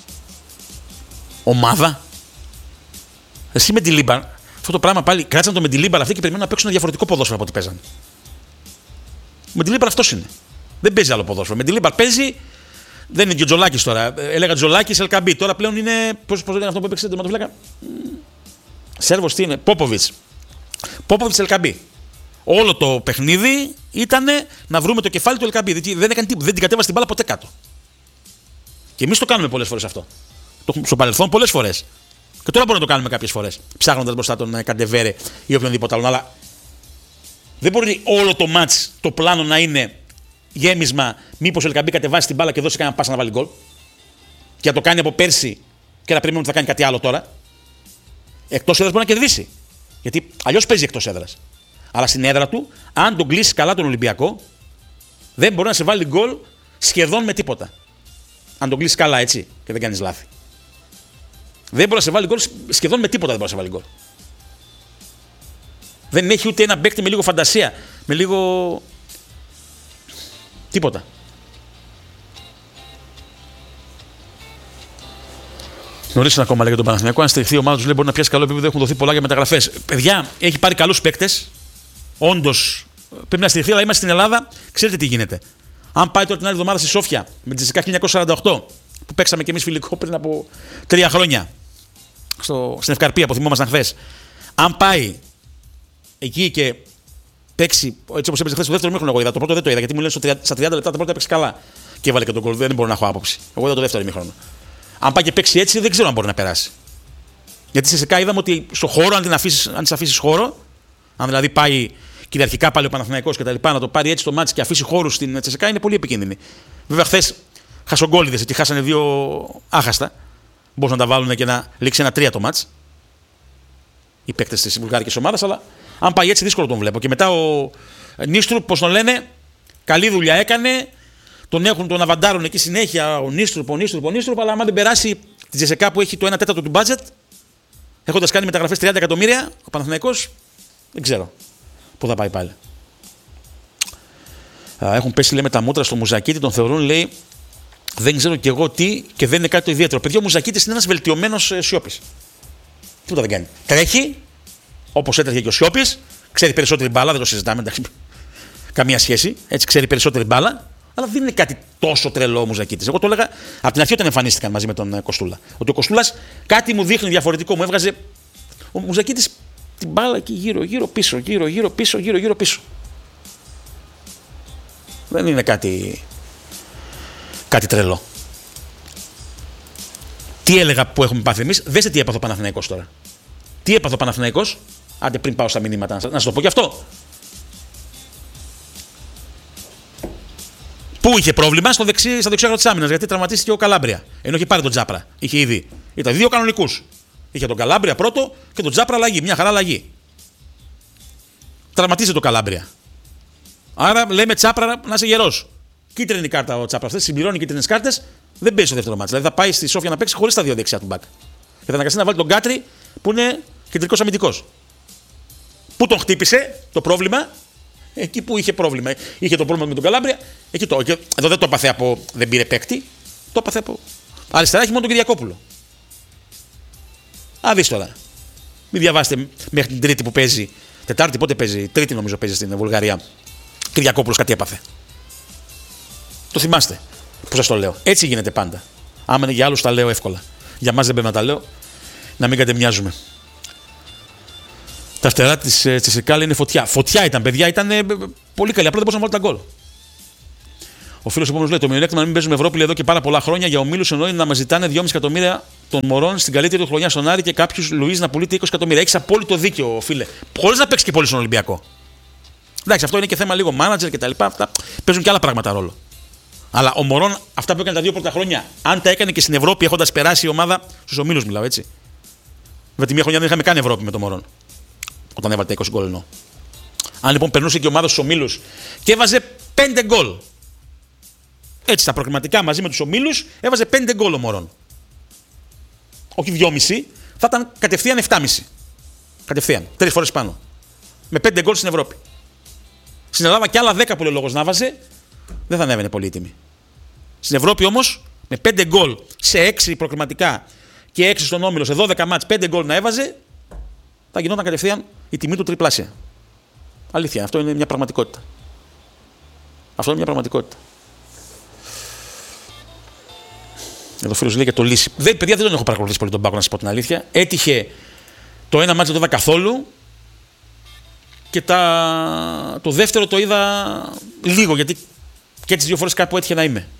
Ομάδα. Εσύ με τη Λίμπαρ, αυτό το πράγμα πάλι κράτσαν το με τη Λίμπαρ αυτή και περιμένουν να παίξουν ένα διαφορετικό ποδόσφαιρο από ό,τι παίζανε. Με τη Λίμπαρ αυτός είναι. Δεν παίζει άλλο ποδόσφαιρο. Με τη Λίμπαρ παίζει. Δεν είναι και ο Τζολάκης τώρα. Έλεγα Τζολάκης, Ελκαμπή. Τώρα πλέον είναι. Πώς λένε αυτό που έπαιξε το τερματοφύλακα. Σέρβος τι είναι. Πόποβιτς. Πόποβιτς Ελκαμπή. Όλο το παιχνίδι ήταν να βρούμε το κεφάλι του Ελκαμπή. Δεν, έκανε, δεν την κατέβασε την μπάλα ποτέ κάτω. Και εμείς το κάνουμε πολλές φορές αυτό. Το, στο παρελθόν πολλές φορές. Και τώρα μπορούμε να το κάνουμε κάποιες φορές. Ψάχνοντας μπροστά τον Καντεβέρε ή οποιονδήποτε άλλον. Αλλά δεν μπορεί όλο το μάτς το πλάνο να είναι γέμισμα. Μήπως ο Ελκαμπή κατεβάσει την μπάλα και δώσει κανένα πάσα να βάλει γκολ. Και να το κάνει από πέρσι και να περιμένουμε ότι θα κάνει κάτι άλλο τώρα. Εκτός έδρας μπορεί να κερδίσει. Γιατί αλλιώς παίζει εκτός έδρας. Αλλά στην έδρα του, αν τον κλείσει καλά τον Ολυμπιακό, δεν μπορεί να σε βάλει γκολ σχεδόν με τίποτα. Αν τον κλείσει καλά έτσι και δεν κάνεις λάθη. Δεν μπορεί να σε βάλει γκολ σχεδόν με τίποτα. Δεν μπορεί να σε βάλει γκολ. Δεν έχει ούτε ένα παίκτη με λίγο φαντασία, με λίγο. Τίποτα. Νωρίς ακόμα λέει για τον Παναθηναϊκό. Αν στηριχθεί η ομάδα του, λέει μπορεί να πιάσει καλό επίπεδο. Έχουν δοθεί πολλά για μεταγραφές. Παιδιά, έχει πάρει καλούς παίκτες. Όντως πρέπει να στηριχθεί, αλλά είμαστε στην Ελλάδα. Ξέρετε τι γίνεται. Αν πάει τώρα την άλλη εβδομάδα στη Σόφια με τη Τζεσικά χίλια εννιακόσια σαράντα οκτώ που παίξαμε κι εμείς φιλικό πριν από τρία χρόνια στο, στην Ευκαρπία που θυμόμασταν χθες. Αν πάει εκεί και παίξει έτσι όπως έπαιζε χθες το δεύτερο μήχρονο, εγώ είδα. Το πρώτο δεν το είδα γιατί μου λένε στα τριάντα λεπτά το πρώτο έπαιξε καλά και έβαλε και τον γκολ. Δεν μπορώ να έχω άποψη. Εγώ είδα το δεύτερο μήχρονο. Αν πάει και παίξει έτσι, δεν ξέρω αν μπορεί να περάσει. Γιατί σε ΣΕΚΑ είδαμε ότι στο χώρο, αν, την αφήσεις, αν της αφήσεις χώρο, αν δηλαδή πάει κυριαρχικά πάλι ο Παναθηναϊκός και τα λοιπά, να το πάρει έτσι το μάτς και αφήσει χώρους στην ΣΕΚΑ είναι πολύ επικίνδυνη. Βέβαια, χθες χασογκόλιδες, γιατί χάσανε δύο άχαστα. Μπορούσαν να τα βάλουν και να λήξει ένα τρία το μάτς. Οι παίκτες της βουλγάρικης ομάδας, αλλά αν πάει έτσι δύσκολο τον βλέπω. Και μετά ο Νίστρουπ, πώς τον λένε, καλή δουλειά έκανε. Τον έχουν, τον αβαντάρουν εκεί συνέχεια ο Νίστρουπ, ο Νίστρουπ, ο Νίστρουπ, αλλά άμα δεν περάσει τη Τζεσεκά που έχει το ένα τέταρτο του μπάτζετ, έχοντας κάνει μεταγραφές τριάντα εκατομμύρια, ο Παναθηναϊκός δεν ξέρω πού θα πάει πάλι. Έχουν πέσει λέει με τα μούτρα στο Μουζακίτη, τον θεωρούν λέει δεν ξέρω κι εγώ τι και δεν είναι κάτι το ιδιαίτερο. Παιδιά, ο Μουζακίτης είναι ένας βελτιωμένος Σιώπης. Τίποτα δεν κάνει. Τρέχει, όπως έτρεχε και ο Σιώπης, ξέρει περισσότερη μπάλα, δεν το συζητάμε, εντάξει. Καμία σχέση, έτσι ξέρει περισσότερη μπάλα. Αλλά δεν είναι κάτι τόσο τρελό ο Μουζακίτης. Εγώ το έλεγα από την αρχή όταν εμφανίστηκαν μαζί με τον Κοστούλα. Ότι ο Κοστούλας κάτι μου δείχνει διαφορετικό. Μου έβγαζε ο Μουζακίτης την μπάλα εκεί γύρω, γύρω, πίσω, γύρω, γύρω, πίσω, γύρω, γύρω, πίσω. Δεν είναι κάτι, κάτι τρελό. Τι έλεγα που έχουμε πάθει εμείς, δέστε τι έπαθε ο Παναθηναϊκός τώρα. Τι έπαθε ο Παναθηναϊκός, άντε πριν πάω στα μηνύματα, να σας το πω και αυτό. Πού είχε πρόβλημα στο δεξί, στα δεξιά άκρα της άμυνας, γιατί τραυματίστηκε ο Καλάμπρια. Ενώ είχε πάρει τον Τζάπρα. Είχε ήδη. Ήταν δύο κανονικούς. Είχε τον Καλάμπρια πρώτο και τον Τζάπρα αλλαγή. Μια χαρά αλλαγή. Τραυματίζεται το Καλάμπρια. Άρα λέμε Τσάπρα να είσαι γερός. Κίτρινη κάρτα ο Τσάπρα. Συμπληρώνει κίτρινες κάρτες, δεν παίζει στο δεύτερο μάτς. Δηλαδή θα πάει στη Σόφια να παίξει χωρίς τα δύο δεξιά του μπακ. Και θα αναγκαστεί να βάλει τον Κάτρι που είναι κεντρικός αμυντικός. Πού τον χτύπησε το πρόβλημα. Εκεί που είχε πρόβλημα. Είχε το πρόβλημα με τον Καλάμπρια. Εκεί το, εκεί, εδώ δεν το έπαθε από. Δεν πήρε παίκτη. Το έπαθε από. Αριστερά έχει μόνο τον Κυριακόπουλο. Α, δεις τώρα. Μην διαβάσετε μέχρι την Τρίτη που παίζει. Τετάρτη πότε παίζει. Τρίτη νομίζω παίζει στην Βουλγαρία. Κυριακόπουλος κάτι έπαθε. Το θυμάστε. Που σας το λέω. Έτσι γίνεται πάντα. Άμα είναι για άλλους τα λέω εύκολα. Για μας δεν πρέπει να τα λέω. Να μην κατεμοιάζουμε. Τα φτερά της Τσεσεκάλη είναι φωτιά. Φωτιά ήταν, παιδιά, ήταν ε, πολύ καλή. Απλά δεν μπορούσαν να βάλουν τα γκολ. Ο φίλος επόμενος λέει: το μειονέκτημα να μην παίζουμε Ευρώπη εδώ και πάρα πολλά χρόνια για ομίλους εννοεί να μας ζητάνε δυόμισι εκατομμύρια των Μωρών στην καλύτερη του χρονιά στον Άρη και κάποιου Λουίζ να πουλείται είκοσι εκατομμύρια. Έχει απόλυτο δίκιο, φίλε. Χωρί να παίξει και πολύ στον Ολυμπιακό. Εντάξει, αυτό είναι και θέμα λίγο manager και τα λοιπά. Αυτά παίζουν και άλλα πράγματα ρόλο. Αλλά ο Μωρών, αυτά που έκανε τα δύο πρώτα χρόνια, αν τα έκανε και στην Ευρώπη έχοντας περάσει η ομάδα στους ομίλους, μιλάω έτσι. Με τη μία χρονιά δεν είχαμε καν Ευρώπη με τον Μωρών. Όταν έβαλε τα είκοσι γκολ εννοώ. Αν λοιπόν περνούσε και η ομάδα στους ομίλους και έβαζε πέντε γκολ. Έτσι, στα προκριματικά μαζί με τους ομίλους έβαζε πέντε γκολ ο Μωρών. Όχι δυόμισι, θα ήταν κατευθείαν επτάμισι. Κατευθείαν, τρεις φορές πάνω. Με πέντε γκολ στην Ευρώπη. Στην Ελλάδα και άλλα δέκα που λέει ο λόγος να βάζε, δεν θα ανέβαινε πολύ η τιμή. Στην Ευρώπη όμως, με πέντε γκολ σε έξι προκριματικά και έξι στον όμιλο, σε δώδεκα μάτς, πέντε γκολ να έβαζε, θα γινόταν κατευθείαν η τιμή του τριπλάσια. Αλήθεια, αυτό είναι μια πραγματικότητα. Αυτό είναι μια πραγματικότητα. Εδώ φίλος λέει και το Λύση. Δεν, παιδιά, δεν τον έχω παρακολουθήσει πολύ τον Πάκο, να σας πω την αλήθεια. Έτυχε το ένα μάτς δεν το είδα καθόλου και τα... το δεύτερο το είδα λίγο, γιατί και τις δύο φορές κάπου έτυχε να είμαι.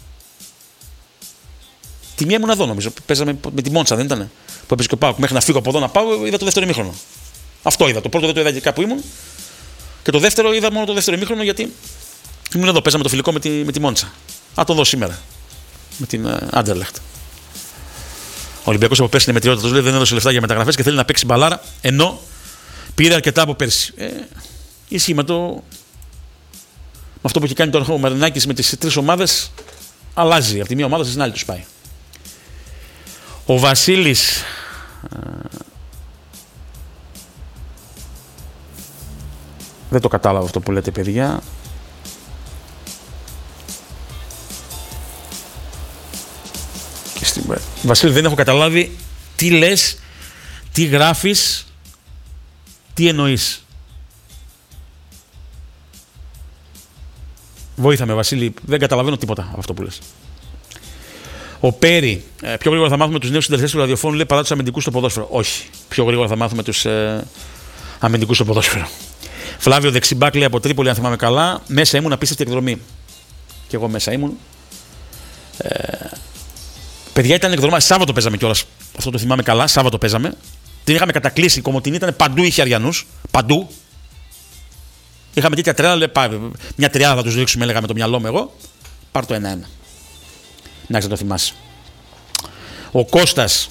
Τη μία ήμουν εδώ νομίζω. Παίζαμε με τη Μόντσα, δεν ήταν. Που έπαιζε και ο Πάοκ. Μέχρι να φύγω από εδώ να πάω, είδα το δεύτερο ημίχρονο. Αυτό είδα. Το πρώτο δεν το είδα και κάπου ήμουν. Και το δεύτερο είδα μόνο το δεύτερο ημίχρονο γιατί ήμουν εδώ. Παίζαμε το φιλικό με τη, με τη Μόντσα. Α, το δω σήμερα. Με την Άντερλεχτ. Ο Ολυμπιακός από πέρσι είναι μετριότητα. Του λέει δεν έδωσε λεφτά για μεταγραφές και θέλει να παίξει μπαλάρα ενώ πήρε αρκετά από πέρσι. Ε, ισχύει με, το... με αυτό που έχει κάνει τώρα ο Μαρινάκης με τις τρεις ομάδες. Αλλάζει. Από τη μία ομάδα στην άλλη τους πάει. Ο Βασίλης. Δεν το κατάλαβα αυτό που λέτε, παιδιά. Και στη... Βασίλη, δεν έχω καταλάβει τι λες, τι γράφεις, τι εννοείς. Βοήθαμε, Βασίλη, δεν καταλαβαίνω τίποτα από αυτό που λες. Ο Πέρι, ε, πιο γρήγορα θα μάθουμε τους νέους συντελεστές του ραδιοφώνου, λέει, παρά τους αμυντικούς στο ποδόσφαιρο. Όχι, πιο γρήγορα θα μάθουμε τους ε, αμυντικούς στο ποδόσφαιρο. Φλάβιο δεξιμπάκ, λέει, από Τρίπολη, αν θυμάμαι καλά. Μέσα ήμουν, απίστευτη εκδρομή. Και εγώ μέσα ήμουν. Ε, παιδιά, ήταν εκδρομά. Σάββατο παίζαμε κιόλας. Αυτό το θυμάμαι καλά. Σάββατο παίζαμε. Την είχαμε κατακλείσει. Η Κομοτηνή ήταν παντού, είχε Αριανούς. Παντού. Είχαμε τέτοια τρέλα, λέει, μια τριάδα θα τους ρίξουμε, έλεγα με το μυαλό μου εγώ. Πάρ' το ένα-ένα. Να το θυμάσαι. Ο Κώστας.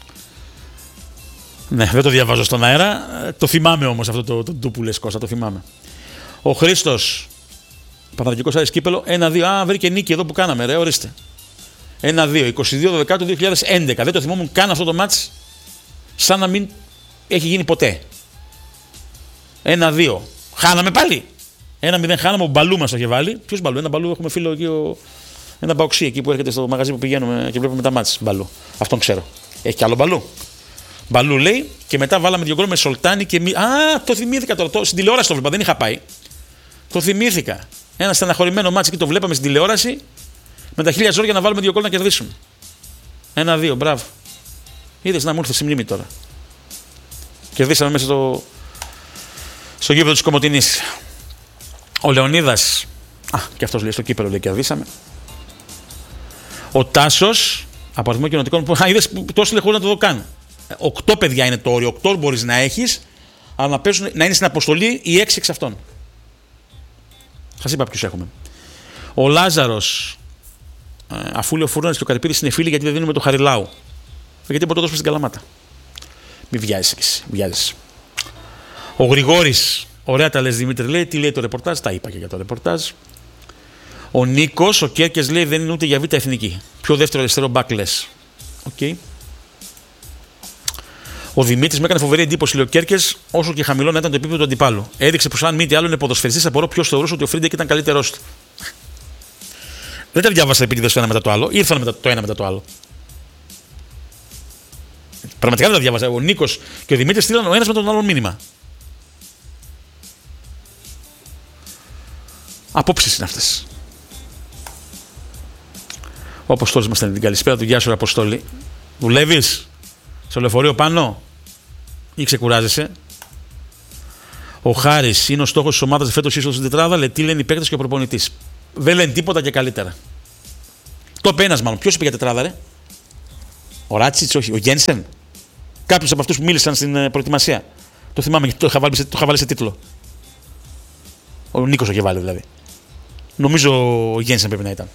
Ναι, δεν το διαβάζω στον αέρα. Το θυμάμαι όμως αυτό το, το, το που λες, Κώστα, το θυμάμαι. Ο Χρήστος. Παναθηναϊκός Άρης Κύπελλο. ένα δύο. Α, βρήκε νίκη εδώ που κάναμε, ρε, ορίστε. ένα δύο. είκοσι δύο Δεκάτου δύο χιλιάδες έντεκα. Δεν το θυμόμουν καν αυτό το μάτς. Σαν να μην έχει γίνει ποτέ. ένα δύο. Χάναμε πάλι. ένα μηδέν χάναμε. Ο Μπαλού μας το είχε βάλει. Ποιος Μπαλού? Ένα Μπαλού έχουμε φίλο εκεί. Ο... Ένα Μπαοξί εκεί που έρχεται στο μαγαζί που πηγαίνουμε και βλέπουμε τα μάτς. Μπαλού. Αυτόν ξέρω. Έχει κι άλλο Μπαλού. Μπαλού λέει και μετά βάλαμε δύο γκολ με Σολτάνη και μη... Α, το θυμήθηκα τώρα. Το... Στην τηλεόραση το βλέπα. Δεν είχα πάει. Το θυμήθηκα. Ένα στεναχωρημένο μάτς εκεί το βλέπαμε στην τηλεόραση. Με τα χίλια ζόρια να βάλουμε δύο γκολ να κερδίσουμε. Ένα δύο. Μπράβο. Είδες να μου ήρθε στη μνήμη τώρα. Κερδίσαμε μέσα στο, στο γήπεδο της Κομοτηνής. Ο Λεωνίδας. Α, και αυτός λέει στο κύπελλο λέει κερδίσαμε. Ο Τάσος, από αριθμό κοινοτικών που. Α, είδες τόσο λέει χωρίς να το δω καν. Οκτώ παιδιά είναι το όριο. Οκτώ μπορείς να έχεις, αλλά να, παίζουν, να είναι στην αποστολή οι έξι εξ αυτών. Σας είπα ποιους έχουμε. Ο Λάζαρος, αφού λέει ο Φούρναρης και ο Καρυπίδης είναι φίλοι γιατί δεν δίνουμε το Χαριλάου. Γιατί μπορεί να το δώσουμε στην Καλαμάτα. Μη βιάζεσαι κι εσύ. Βιάζεσαι. Ο Γρηγόρης, ωραία τα λες Δημήτρη, λέει. Τι λέει το ρεπορτάζ, τα είπα και για το ρεπορτάζ. Ο Νίκος, ο Κέρκες λέει δεν είναι ούτε για β' εθνική. Πιο δεύτερο αριστερό μπακ λες. Οκ. Okay. Ο Δημήτρης με έκανε φοβερή εντύπωση, λέει ο Κέρκες, όσο και χαμηλό να ήταν το επίπεδο του αντιπάλου. Έδειξε πως αν μη τι άλλο είναι ποδοσφαιριστής, απορώ ποιος θεωρούσε ότι ο Φρίντεκ ήταν καλύτερός του. Δεν τα διάβασα επίτηδες το ένα μετά το άλλο, ήρθαν μετά το ένα μετά το άλλο. Πραγματικά δεν τα διάβασα. Ο Νίκος και ο Δημήτρης στείλαν ο ένας με τον άλλο μήνυμα. Απόψεις είναι αυτές. Ο Αποστόλης μας στέλνει την καλησπέρα του. Γεια σου, Αποστόλη. Δουλεύεις στο λεωφορείο πάνω ή ξεκουράζεσαι? Ο Χάρης είναι ο στόχος της ομάδας φέτος ίσως στην τετράδα. Λέει τι λένε οι παίκτες και ο προπονητής. Δεν λένε τίποτα και καλύτερα. Το πένας μάλλον. Ποιος είπε για τετράδα, ρε? Ο Ράτσιτς, όχι. Ο Γκένσεν. Κάποιος από αυτούς που μίλησαν στην προετοιμασία. Το θυμάμαι γιατί το είχα βάλει, το είχα βάλει σε τίτλο. Ο Νίκος το είχε βάλει δηλαδή. Νομίζω ο Γκένσεν πρέπει να ήταν.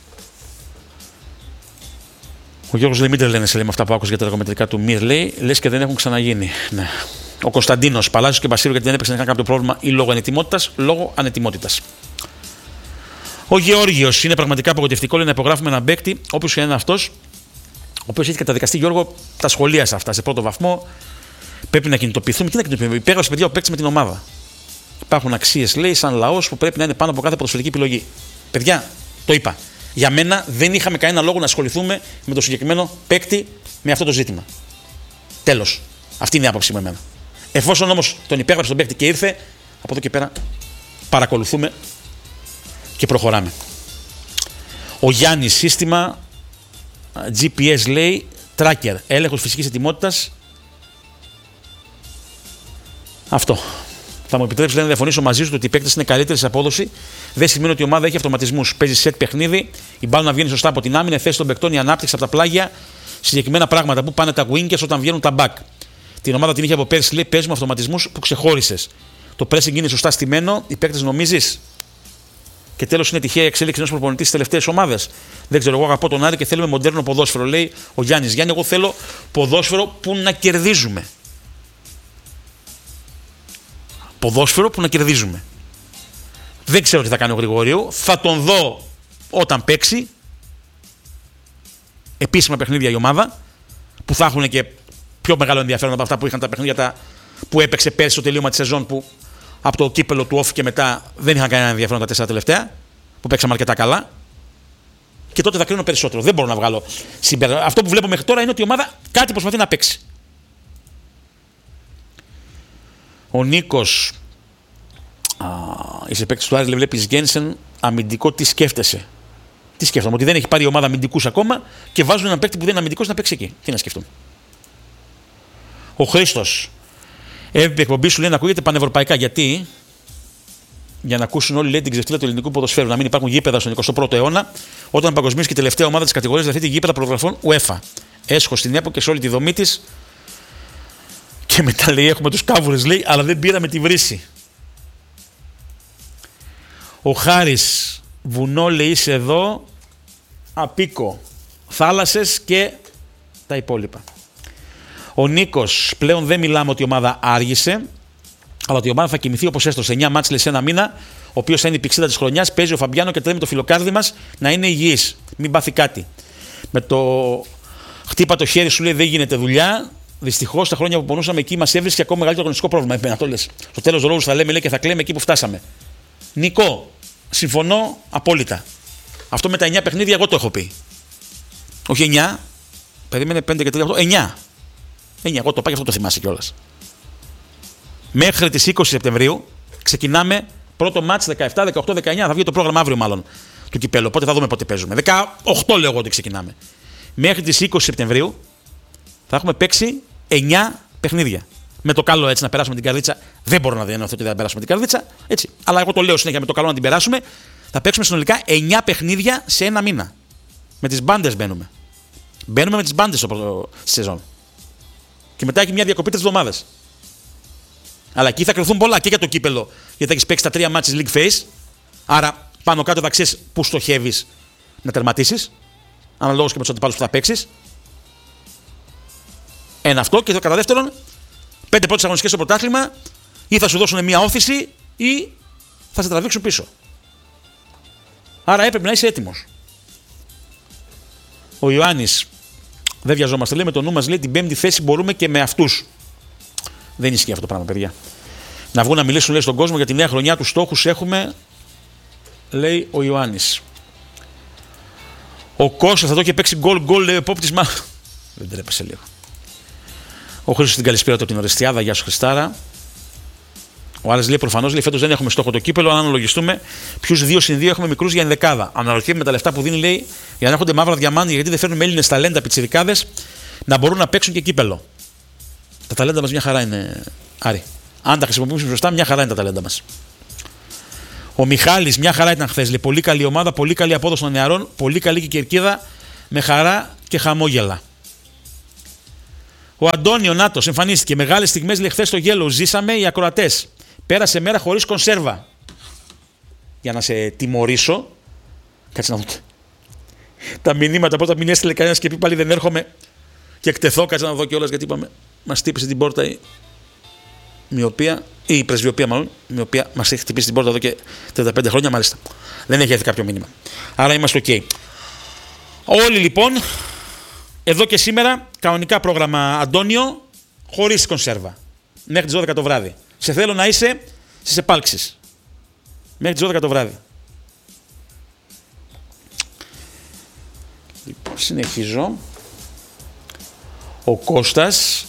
Ο Γιώργος λέει: μην τρελαίνεσαι με αυτά που άκουσα για τα εργομετρικά του Μυρ, λέει, λες και δεν έχουν ξαναγίνει. Ναι. Ο Κωνσταντίνος, Παλάσιος και Μπασίρου γιατί δεν έπαιξαν να κάποιο πρόβλημα ή λόγω ανετοιμότητας, λόγω ανετοιμότητας. Ο Γεώργιος, είναι πραγματικά απογοητευτικό λέει, να υπογράφουμε έναν παίκτη, όποιος και είναι αυτός, ο οποίος έχει καταδικαστεί, Γιώργο, τα σχολεία σε αυτά, σε πρώτο βαθμό. Πρέπει να κινητοποιηθούμε. Τι να κινητοποιηθούμε. Υπέγραψε παιδιά ο παίκτης με την ομάδα. Υπάρχουν αξίες, λέει, σαν λαός που πρέπει να είναι πάνω από κάθε ποδοσφαιρική επιλογή. Παιδιά, το είπα. Για μένα δεν είχαμε κανένα λόγο να ασχοληθούμε με το συγκεκριμένο παίκτη με αυτό το ζήτημα. Τέλος. Αυτή είναι η άποψή μου εμένα. Εφόσον όμως τον υπέγραψε τον παίκτη και ήρθε, από εδώ και πέρα παρακολουθούμε και προχωράμε. Ο Γιάννης, σύστημα τζι πι ες λέει, tracker, έλεγχος φυσικής ετοιμότητας. Αυτό. Θα μου επιτρέψει να διαφωνήσω μαζί σου ότι οι παίκτες είναι καλύτεροι σε απόδοση. Δεν σημαίνει ότι η ομάδα έχει αυτοματισμούς. Παίζει σετ παιχνίδι, η μπάλα να βγαίνει σωστά από την άμυνα, θέση των παικτών, η ανάπτυξη από τα πλάγια. Συγκεκριμένα πράγματα που πάνε τα wingers όταν βγαίνουν τα back. Την ομάδα την είχε από πέρσι, λέει, παίζουμε αυτοματισμούς που ξεχώρισες. Το pressing είναι σωστά στημένο, οι παίκτες νομίζεις. Και τέλος είναι τυχαία η εξέλιξη ενός προπονητή στις τελευταίες ομάδες. Δεν ξέρω, εγώ αγαπώ τον Άρη και θέλουμε μοντέρνο ποδόσφαιρο, λέει ο Γιάννης. Γιάννη, εγώ θέλω ποδόσφαιρο που να κερδίζουμε. Ποδόσφαιρο που να κερδίζουμε. Δεν ξέρω τι θα κάνει ο Γρηγορίου. Θα τον δω όταν παίξει. Επίσημα παιχνίδια η ομάδα. Που θα έχουν και πιο μεγάλο ενδιαφέρον από αυτά που είχαν τα παιχνίδια τα... που έπαιξε πέρσι στο τελείωμα της σεζόν. Που από το κύπελο του Όφη και μετά δεν είχαν κανένα ενδιαφέρον τα τέσσερα τελευταία. Που παίξαμε αρκετά καλά. Και τότε θα κρίνω περισσότερο. Δεν μπορώ να βγάλω συμπέρασμα. Αυτό που βλέπω μέχρι τώρα είναι ότι η ομάδα κάτι προσπαθεί να παίξει. Ο Νίκος, α, είσαι παίκτης του Άρη, βλέπεις Γκένσεν αμυντικό, τι σκέφτεσαι. Τι σκέφτομαι, ότι δεν έχει πάρει η ομάδα αμυντικούς ακόμα και βάζουν έναν παίκτη που δεν είναι αμυντικός να παίξει εκεί. Τι να σκεφτούμε. Ο Χρήστος, η εκπομπή σου λέει να ακούγεται πανευρωπαϊκά. Γιατί? Για να ακούσουν όλοι, λέει, την ξεφτύλα του ελληνικού ποδοσφαίρου. Να μην υπάρχουν γήπεδα στον εικοστό πρώτο αιώνα, όταν παγκοσμίως και η τελευταία ομάδα της κατηγορίας δεχτεί τη γήπεδα προγραφών UEFA. Έσχος στην ΕΠΟ και σε όλη τη δομή της. Και μετά λέει έχουμε τους κάβουρες, λέει, αλλά δεν πήραμε τη βρύση. Ο Χάρης, βουνό, λέει, είσαι εδώ, απίκο, θάλασσες και τα υπόλοιπα. Ο Νίκος, πλέον δεν μιλάμε ότι η ομάδα άργησε, αλλά ότι η ομάδα θα κοιμηθεί όπως έστωσε. εννιά μάτς, λέει, σε ένα μήνα, ο οποίος θα είναι η πηξίδα της χρονιάς, παίζει ο Φαμπιάνο και τρέμει το φιλοκάρδι μας να είναι υγιής, μην πάθει κάτι. Με το χτύπα το χέρι σου, λέει, δεν γίνεται δουλειά. Δυστυχώς τα χρόνια που πονούσαμε εκεί μας έβρισκε ακόμα μεγαλύτερο αγωνιστικό πρόβλημα. Εμένα το λες. Στο τέλος ρόλου θα λέμε, λέει, και θα κλαίμε εκεί που φτάσαμε. Νικό, συμφωνώ απόλυτα. Αυτό με τα εννιά παιχνίδια εγώ το έχω πει. Όχι εννιά, περίμενε πέντε και τρία, οκτώ, εννιά. εννιά, εγώ το πάω και αυτό το θυμάσαι κιόλας. Μέχρι τις είκοσι Σεπτεμβρίου ξεκινάμε πρώτο μάτς δεκαεπτά, δεκαοκτώ, δεκαεννιά. Θα βγει το πρόγραμμα αύριο μάλλον του κυπέλλου. Οπότε θα δούμε πότε παίζουμε. δεκαοκτώ λέω εγώ ότι ξεκινάμε. Μέχρι τις είκοσι Σεπτεμβρίου θα έχουμε παίξει εννιά παιχνίδια. Με το καλό έτσι να περάσουμε την καρδίτσα. Δεν μπορώ να διανοηθώ ότι δεν θα περάσουμε την καρδίτσα. Έτσι. Αλλά εγώ το λέω συνέχεια με το καλό να την περάσουμε. Θα παίξουμε συνολικά εννιά παιχνίδια σε ένα μήνα. Με τις μπάντες μπαίνουμε. Μπαίνουμε με τις μπάντες στη σεζόν. Και μετά έχει μια διακοπή τρεις εβδομάδες. Αλλά εκεί θα κρυφθούν πολλά και για το κύπελο. Γιατί θα έχει παίξει τα τρία μάτς League Phase. Άρα πάνω κάτω θα ξέρεις πού στοχεύεις να τερματίσεις. Αναλόγως και με τους αντιπάλους που θα παίξεις. Ένα αυτό. Και κατά δεύτερον, πέντε πρώτες αγωνιστικές στο πρωτάθλημα ή θα σου δώσουν μια όθηση ή θα σε τραβήξουν πίσω. Άρα έπρεπε να είσαι έτοιμος. Ο Ιωάννης, δεν βιαζόμαστε, λέει, με το νου μας, λέει, την πέμπτη θέση μπορούμε και με αυτούς. Δεν ισχύει αυτό το πράγμα, παιδιά. Να βγουν να μιλήσουν, λέει, στον κόσμο για τη νέα χρονιά, τους στόχους έχουμε, λέει ο Ιωάννης. Ο Κώστας θα το είχε παίξει γκολ γκολ, λέει ο επόπτης, μα δεν τρέπεσε λίγο. Ο Χρήστος την καλησπέρα του από την Ορεστιάδα, γεια σου Χριστάρα. Ο άλλος λέει προφανώς, λέει, φέτος δεν έχουμε στόχο το κύπελο. Αν αναλογιστούμε ποιους δύο συν δύο έχουμε μικρούς για ενδεκάδα. Αναρωτιέμαι με τα λεφτά που δίνει, λέει, για να έχονται μαύρα διαμάντια, γιατί δεν φέρνουμε Έλληνες ταλέντα πιτσιρικάδες να μπορούν να παίξουν και κύπελο. Τα ταλέντα μας μια χαρά είναι, Άρη. Αν τα χρησιμοποιήσουμε σωστά, μια χαρά είναι τα ταλέντα μας. Ο Μιχάλης, μια χαρά ήταν χθες. Λέει, πολύ καλή ομάδα, πολύ καλή απόδοση των νεαρών, πολύ καλή και κερκίδα, με χαρά και χαμόγελα. Ο Αντώνιο Νάτος εμφανίστηκε. Μεγάλες στιγμές λέει χθες στο Yellow. Ζήσαμε οι ακροατές. Πέρασε μέρα χωρίς κονσέρβα. Για να σε τιμωρήσω. Κάτσε να δω. Τα μηνύματα πρώτα μην έστειλε κανένας και πει πάλι δεν έρχομαι. Και εκτεθώ. Κάτσε να δω κιόλας γιατί είπαμε. Μας χτύπησε την πόρτα η μοιοπία. Ή η πρεσβειοπία μάλλον. Η οποία μας έχει χτυπήσει την πόρτα εδώ και τριάντα πέντε χρόνια μάλιστα. Δεν έχει έρθει κάποιο μήνυμα. Άρα είμαστε OK. Όλοι λοιπόν. Εδώ και σήμερα, κανονικά πρόγραμμα Αντώνιο, χωρίς κονσέρβα. Μέχρι τις δώδεκα το βράδυ. Σε θέλω να είσαι στις επάλξεις. Μέχρι τις δώδεκα το βράδυ. Λοιπόν, συνεχίζω. Ο Κώστας.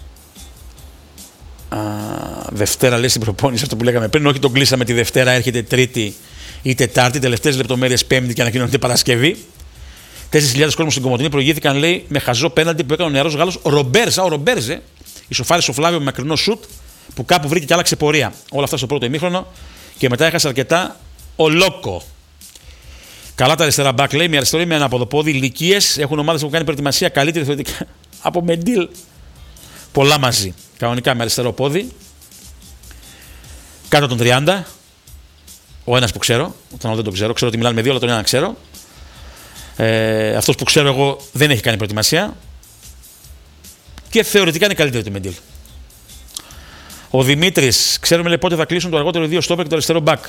Α, Δευτέρα λέει στην προπόνηση αυτό που λέγαμε πριν. Όχι, τον κλείσαμε τη Δευτέρα, έρχεται Τρίτη ή Τετάρτη. Τελευταίες λεπτομέρειες Πέμπτη και ανακοινώνεται Παρασκευή. τέσσερις χιλιάδες κόσμος στην Κομοτηνή προηγήθηκαν, λέει, με χαζό πέναλτι που έκανε ο νεαρός Γάλλος Ρομπέρζ. Ο Ρομπέρζε, ισοφάρισε ο Φλάβιο με μακρινό σουτ που κάπου βρήκε και άλλαξε πορεία. Όλα αυτά στο πρώτο ημίχρονο και μετά έχασε αρκετά ο Λόκο. Καλά τα αριστερά μπακ, λέει, με αριστερό με ανάποδο πόδι. Ηλικίες έχουν ομάδες που έχουν κάνει προετοιμασία καλύτερη θεωρητικά από Μεντίλ. Πολλά μαζί. Κανονικά με αριστερό πόδι. Κάτω των τριάντα. Ο ένας που ξέρω, τον άλλο δεν τον ξέρω. Ξέρω ότι μιλάνε με δύο, αλλά τον ένα ξέρω. Ε, αυτός που ξέρω εγώ δεν έχει κάνει προετοιμασία και θεωρητικά είναι καλύτερο του Μεντίλ. Ο Δημήτρης, ξέρουμε λέει, πότε θα κλείσουν το αργότερο δύο στόπερ και το αριστερό μπακ.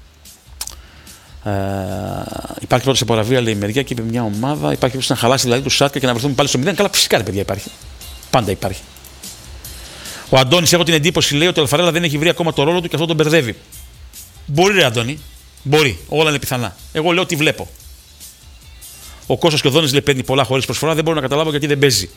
Ε, υπάρχει πρώτα σε παραβία, λέει η μεριά και είπε μια ομάδα. Υπάρχει να χαλάσει δηλαδή του Σάτκα και να βρεθούμε πάλι στο μηδέν. Καλά, φυσικά ρε παιδιά υπάρχει. Πάντα υπάρχει. Ο Αντώνης, έχω την εντύπωση, λέει ότι ο Αλφαρέλα δεν έχει βρει ακόμα το ρόλο του και αυτό τον μπερδεύει. Μπορεί, ρε Αντώνη, μπορεί. Όλα είναι πιθανά. Εγώ λέω ότι βλέπω. Ο Κώστας και ο Δόνης λέει παίρνει πολλά χωρίς προσφορά. Δεν μπορώ να καταλάβω γιατί δεν παίζει.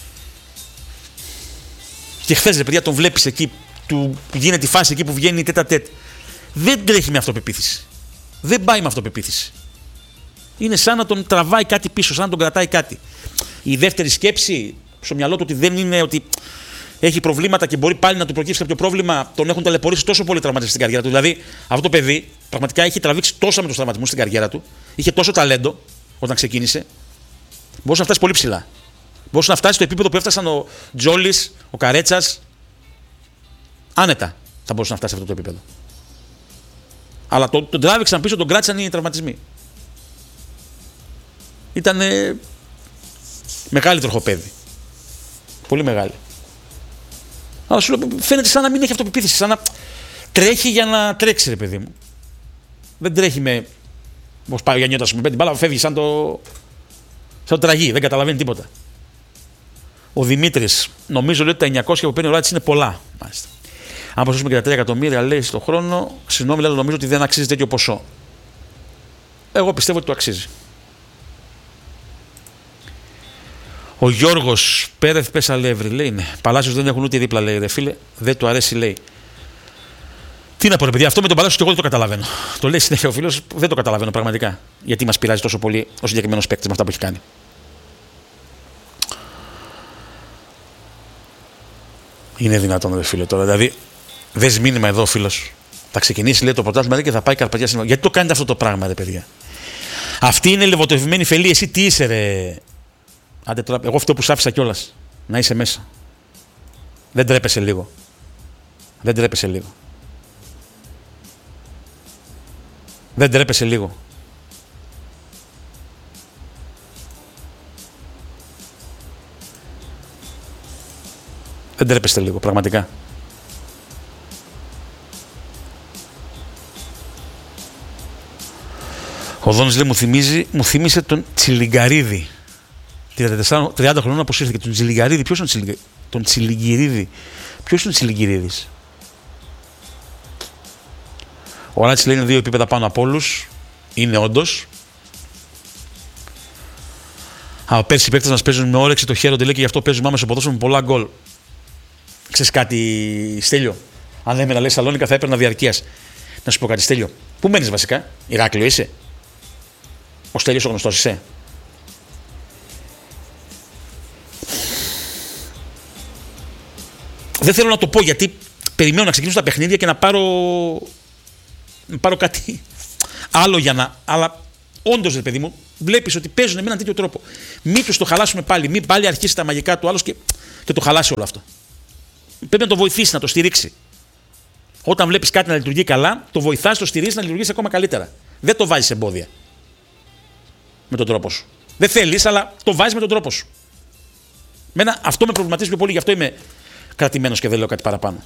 Και χθες, ρε παιδιά, τον βλέπεις εκεί, του γίνεται η φάση εκεί που βγαίνει η τέτα τέτ. Δεν τρέχει με αυτοπεποίθηση. Δεν πάει με αυτοπεποίθηση. Είναι σαν να τον τραβάει κάτι πίσω, σαν να τον κρατάει κάτι. Η δεύτερη σκέψη στο μυαλό του ότι δεν είναι ότι έχει προβλήματα και μπορεί πάλι να του προκύψει κάποιο πρόβλημα. Τον έχουν ταλαιπωρήσει τόσο πολύ τραυματισμούς στην καριέρα του. Δηλαδή, αυτό το παιδί πραγματικά έχει τραβήξει τόσα με τους τραυματισμούς στην καριέρα του. Είχε τόσο ταλέντο όταν ξεκίνησε. Μπορούσε να φτάσει πολύ ψηλά. Μπορούσε να φτάσει στο επίπεδο που έφτασαν ο Τζόλης, ο Καρέτσας. Άνετα θα μπορούσε να φτάσει σε αυτό το επίπεδο. Αλλά τον, τον τράβηξαν πίσω, τον κράτησαν οι τραυματισμοί. Ήταν ε, μεγάλη τροχοπέδη. Πολύ μεγάλη. Αλλά σου λέω, φαίνεται σαν να μην έχει αυτοπεποίθηση, σαν να τρέχει για να τρέξει, ρε παιδί μου. Δεν τρέχει με. Όπως πάει ο Γιάννιώτας, με την μπάλα, φεύγει σαν το. σαν το τραγί, δεν καταλαβαίνει τίποτα. Ο Δημήτρης, νομίζω λέει ότι τα εννιακόσια που παίρνει ο Ράτης είναι πολλά. Μάλιστα. Αν προσθέσουμε και τα τρία εκατομμύρια, λέει στον χρόνο, συγγνώμη, αλλά νομίζω ότι δεν αξίζει τέτοιο ποσό. Εγώ πιστεύω ότι το αξίζει. Ο Γιώργος Πέρεθ Πεσαλεύρη λέει: ναι, Παλάσιος δεν έχουν ούτε δίπλα, λέει, ρε φίλε, δεν του αρέσει, λέει. Τι να πω, ρε παιδιά, αυτό με τον Παλάσιο και εγώ δεν το καταλαβαίνω. Το λέει συνέχεια ο φίλος, δεν το καταλαβαίνω πραγματικά. Γιατί μας πειράζει τόσο πολύ ο συγκεκριμένος παίκτης με αυτά που έχει κάνει. Είναι δυνατόν, ρε φίλε, τώρα. Δηλαδή, δες μήνυμα εδώ, φίλος. Θα ξεκινήσει, λέει, το πρωτάθλημα και θα πάει Καρπατιά σήμερα. Γιατί το κάνετε αυτό το πράγμα, ρε παιδιά. Αυτή είναι λεβοτευμένη φελή. Εσύ τι είσαι, ρε. Άντε τώρα, εγώ αυτό που σ' άφησα κιόλας. Να είσαι μέσα. Δεν τρέπεσαι λίγο. Δεν τρέπεσαι λίγο. Δεν τρέπεσαι λίγο. Δεν τρέπεστε λίγο, πραγματικά. Ο Δόνης λέει, μου, θυμίζει, μου θύμισε τον Τσιλιγκαρίδη. τριάντα χρονών αποσύρθηκε. Τον Τσιλιγκαρίδη, ποιος είναι ο Τσιλιγκαρίδη? Τον Τσιλιγκυρίδη. Ποιος είναι ο Τσιλιγκυρίδης? Ο Ράτσης λέει είναι δύο επίπεδα πάνω από όλους. Είναι όντως. Από πέρσι οι παίκτες μας παίζουν με όρεξη, το χαίρονται, λέει, και γι' αυτό παίζουμε άμεσο ποδόσφαιρο με πολλά γκολ. Ξέρεις κάτι, Στέλιο? Αν έμενα, λέει, Σαλόνικα θα έπαιρνα διαρκείας. Να σου πω κάτι, Στέλιο. Πού μένεις βασικά? Ηράκλειο είσαι? Ο Στέλιος ο γνωστός είσαι? Δεν θέλω να το πω γιατί περιμένω να ξεκινήσω τα παιχνίδια και να πάρω, να πάρω κάτι άλλο για να. Αλλά όντως, ρε παιδί μου, βλέπεις ότι παίζουν με έναν τέτοιο τρόπο. Μην τους το χαλάσουμε πάλι, μην πάλι αρχίσει τα μαγικά του άλλος και και το χαλάσει όλο αυτό. Πρέπει να το βοηθήσει, να το στηρίξει. Όταν βλέπεις κάτι να λειτουργεί καλά, το βοηθάς, το στηρίζεις να λειτουργήσει ακόμα καλύτερα. Δεν το βάζεις εμπόδια με τον τρόπο σου. Δεν θέλεις, αλλά το βάζεις με τον τρόπο σου. Μένα αυτό με προβληματίζει πιο πολύ, γι' αυτό είμαι κρατημένος και δεν λέω κάτι παραπάνω.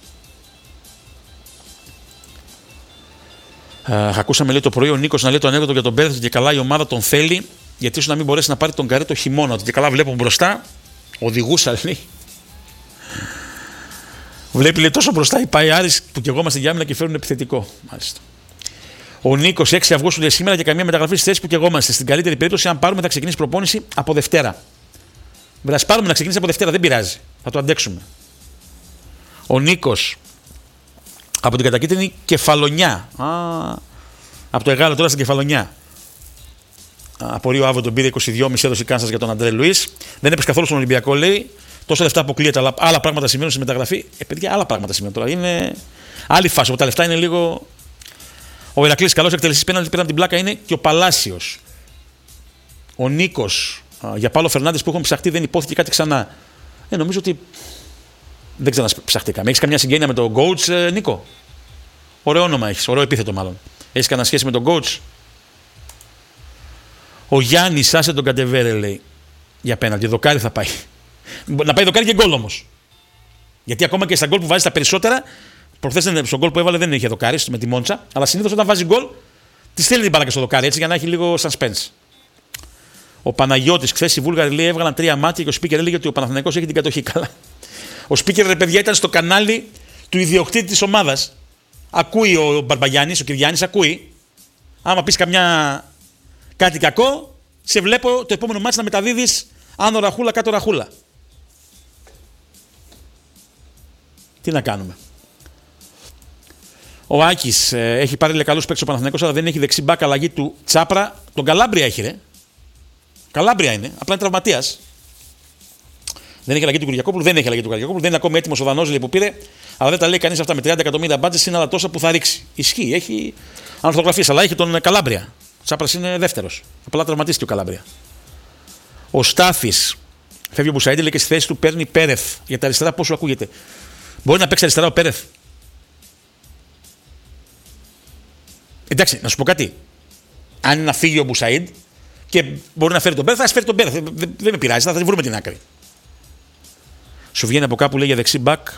Uh, ακούσαμε λέει το πρωί ο Νίκος να λέει το ανέκδοτο για τον Πέρεθ και καλά η ομάδα τον θέλει, γιατί ίσως να μην μπορέσει να πάρει τον Καρέ το χειμώνα. Ότι και καλά βλέπω μπροστά, οδηγούσα λέει. Βλέπει λέει τόσο μπροστά οι Παϊάρης που και εγώ είμαστε για άμυνα και φέρουν επιθετικό. Μάλιστα. Ο Νίκος έξι Αυγούστου λέει σήμερα για καμία μεταγραφή στη θέση που και εγώ είμαστε. Στην καλύτερη περίπτωση, αν πάρουμε, θα ξεκινήσει προπόνηση από Δευτέρα. Βέβαια, πάρουμε να ξεκινήσει από Δευτέρα, δεν πειράζει. Θα το αντέξουμε. Ο Νίκος από την κατακίτρινη Κεφαλονιά. Α, από το Εγάλο τώρα στην Κεφαλονιά. Απορίο Άβο τον πήρε είκοσι δύο κόμμα πέντε έδωσε η Κάνσας για τον Αντρέ Λουίς. Δεν έπαιξε καθόλου στον Ολυμπιακό, λέει. Τόσα λεφτά αποκλείεται, αλλά άλλα πράγματα σημαίνουν στη μεταγραφή. Ε, παιδιά, άλλα πράγματα σημαίνουν τώρα. Είναι άλλη φάση. Όπου τα λεφτά είναι λίγο. Ο Ηρακλής, καλός εκτελεστής πέναλτι πήραν την πλάκα, είναι και ο Παλάσιος. Ο Νίκος, για Πάλο Φερνάντες που έχουν ψαχτεί, δεν υπόθηκε κάτι ξανά. Ε, νομίζω ότι δεν ξαναψαχτήκαμε. Έχεις καμιά συγγένεια με τον coach, ε, Νίκο? Ωραίο όνομα έχεις, ωραίο επίθετο μάλλον. Έχεις κανένα σχέση με τον coach? Ο Γιάννης, άσε τον Καντεβέρε, λέει. Για πέναλτι, δοκάρι θα πάει. Να πάει δοκάρι και γκολ όμως. Γιατί ακόμα και στα γκολ που βάζει τα περισσότερα. Προχθές στον γκολ που έβαλε δεν είχε δοκάρι με τη Μόντσα, αλλά συνήθως όταν βάζει γκολ, τη στέλνει την μπάλα και στο δοκάρι έτσι για να έχει λίγο suspense. Ο Παναγιώτης, χθες οι Βούλγαροι λέει, έβγαλαν τρία μάτια και ο Σπίκερ έλεγε ότι ο Παναθηναϊκός έχει την κατοχή. Καλά. Ο Σπίκερ, ρε παιδιά, ήταν στο κανάλι του ιδιοκτήτη της ομάδας. Ακούει ο Μπαρμπαγιάννης, ο Κυριάννης, ακούει. Άμα πεις καμιά κάτι κακό, σε βλέπω το επόμενο μάτι να μεταδίδεις άνω ραχούλα, κάτω ραχούλα. Τι να κάνουμε. Ο Άκης ε, έχει πάρει καλούς παίκτες ο Παναθηναϊκός, αλλά δεν έχει δεξί μπακ, αλλαγή του Τσάπρα. Τον Καλάμπρια έχει, ρε. Καλάμπρια είναι, απλά είναι τραυματίας. Δεν έχει αλλαγή του Κυριακόπουλου, δεν έχει αλλαγή του Κυριακόπουλου, δεν είναι ακόμη έτοιμος ο Δανός που πήρε, αλλά δεν τα λέει κανείς αυτά. Με τριάντα εκατομμύρια μπάτζες είναι άλλα τόσα που θα ρίξει. Ισχύει, έχει ανορθογραφίες, αλλά έχει τον Καλάμπρια. Ο Τσάπρας είναι δεύτερος. Απλά τραυματίστηκε ο Καλάμπρια. Ο Στάθης, φεύγει ο Μπουσαΐντι, λέει και στη θέση του παίρνει Πέρεθ. Για τα αριστερά, πόσο ακούγεται. Μπορεί να παίξει αριστερά ο Πέρεθ? Εντάξει, να σου πω κάτι. Αν να φύγει ο Μπουσαΐντ και μπορεί να φέρει τον Πέρεθ, θα φέρει τον Πέρεθ. Δεν, δεν, δεν με πειράζει, θα, θα βρούμε την άκρη. Σου βγαίνει από κάπου, λέει για δεξί μπακ.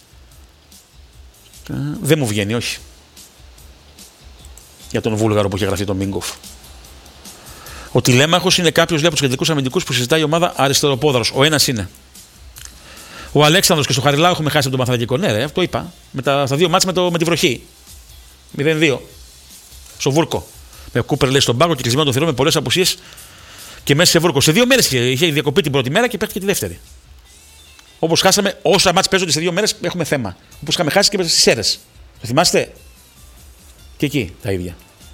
Δεν μου βγαίνει, όχι. Για τον Βούλγαρο που έχει γραφτεί τον Μίγκοφ. Ο τηλέμαχος είναι κάποιος από τους κεντρικούς αμυντικούς που συζητάει η ομάδα αριστεροπόδαρος. Ο ένας είναι. Ο Αλέξανδρος και στο Χαριλάου έχουμε χάσει από τον Παναθηναϊκό. Ναι, ρε, αυτό είπα. Με τα, τα δύο μάτς με, το, με τη βροχή. μηδέν δύο. Στο Βούρκο. Με Κούπερ λέει στον πάγκο και κλεισμένο το θηρό με πολλές απουσίες και μέσα σε Βούρκο. Σε δύο μέρες είχε, είχε διακοπεί την πρώτη μέρα και παίχτηκε τη δεύτερη. Όπως χάσαμε, όσα μάτς παίζονται σε δύο μέρες έχουμε θέμα. Όπως είχαμε χάσει και στις Σέρρες. Το θυμάστε? Και εκεί τα ίδια.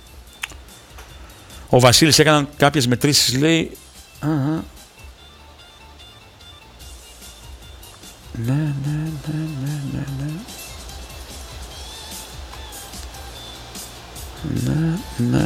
Ο Βασίλης έκαναν κάποιες μετρήσεις, λέει. Α, ναι, ναι, ναι, ναι, ναι, ναι. Ναι, ναι.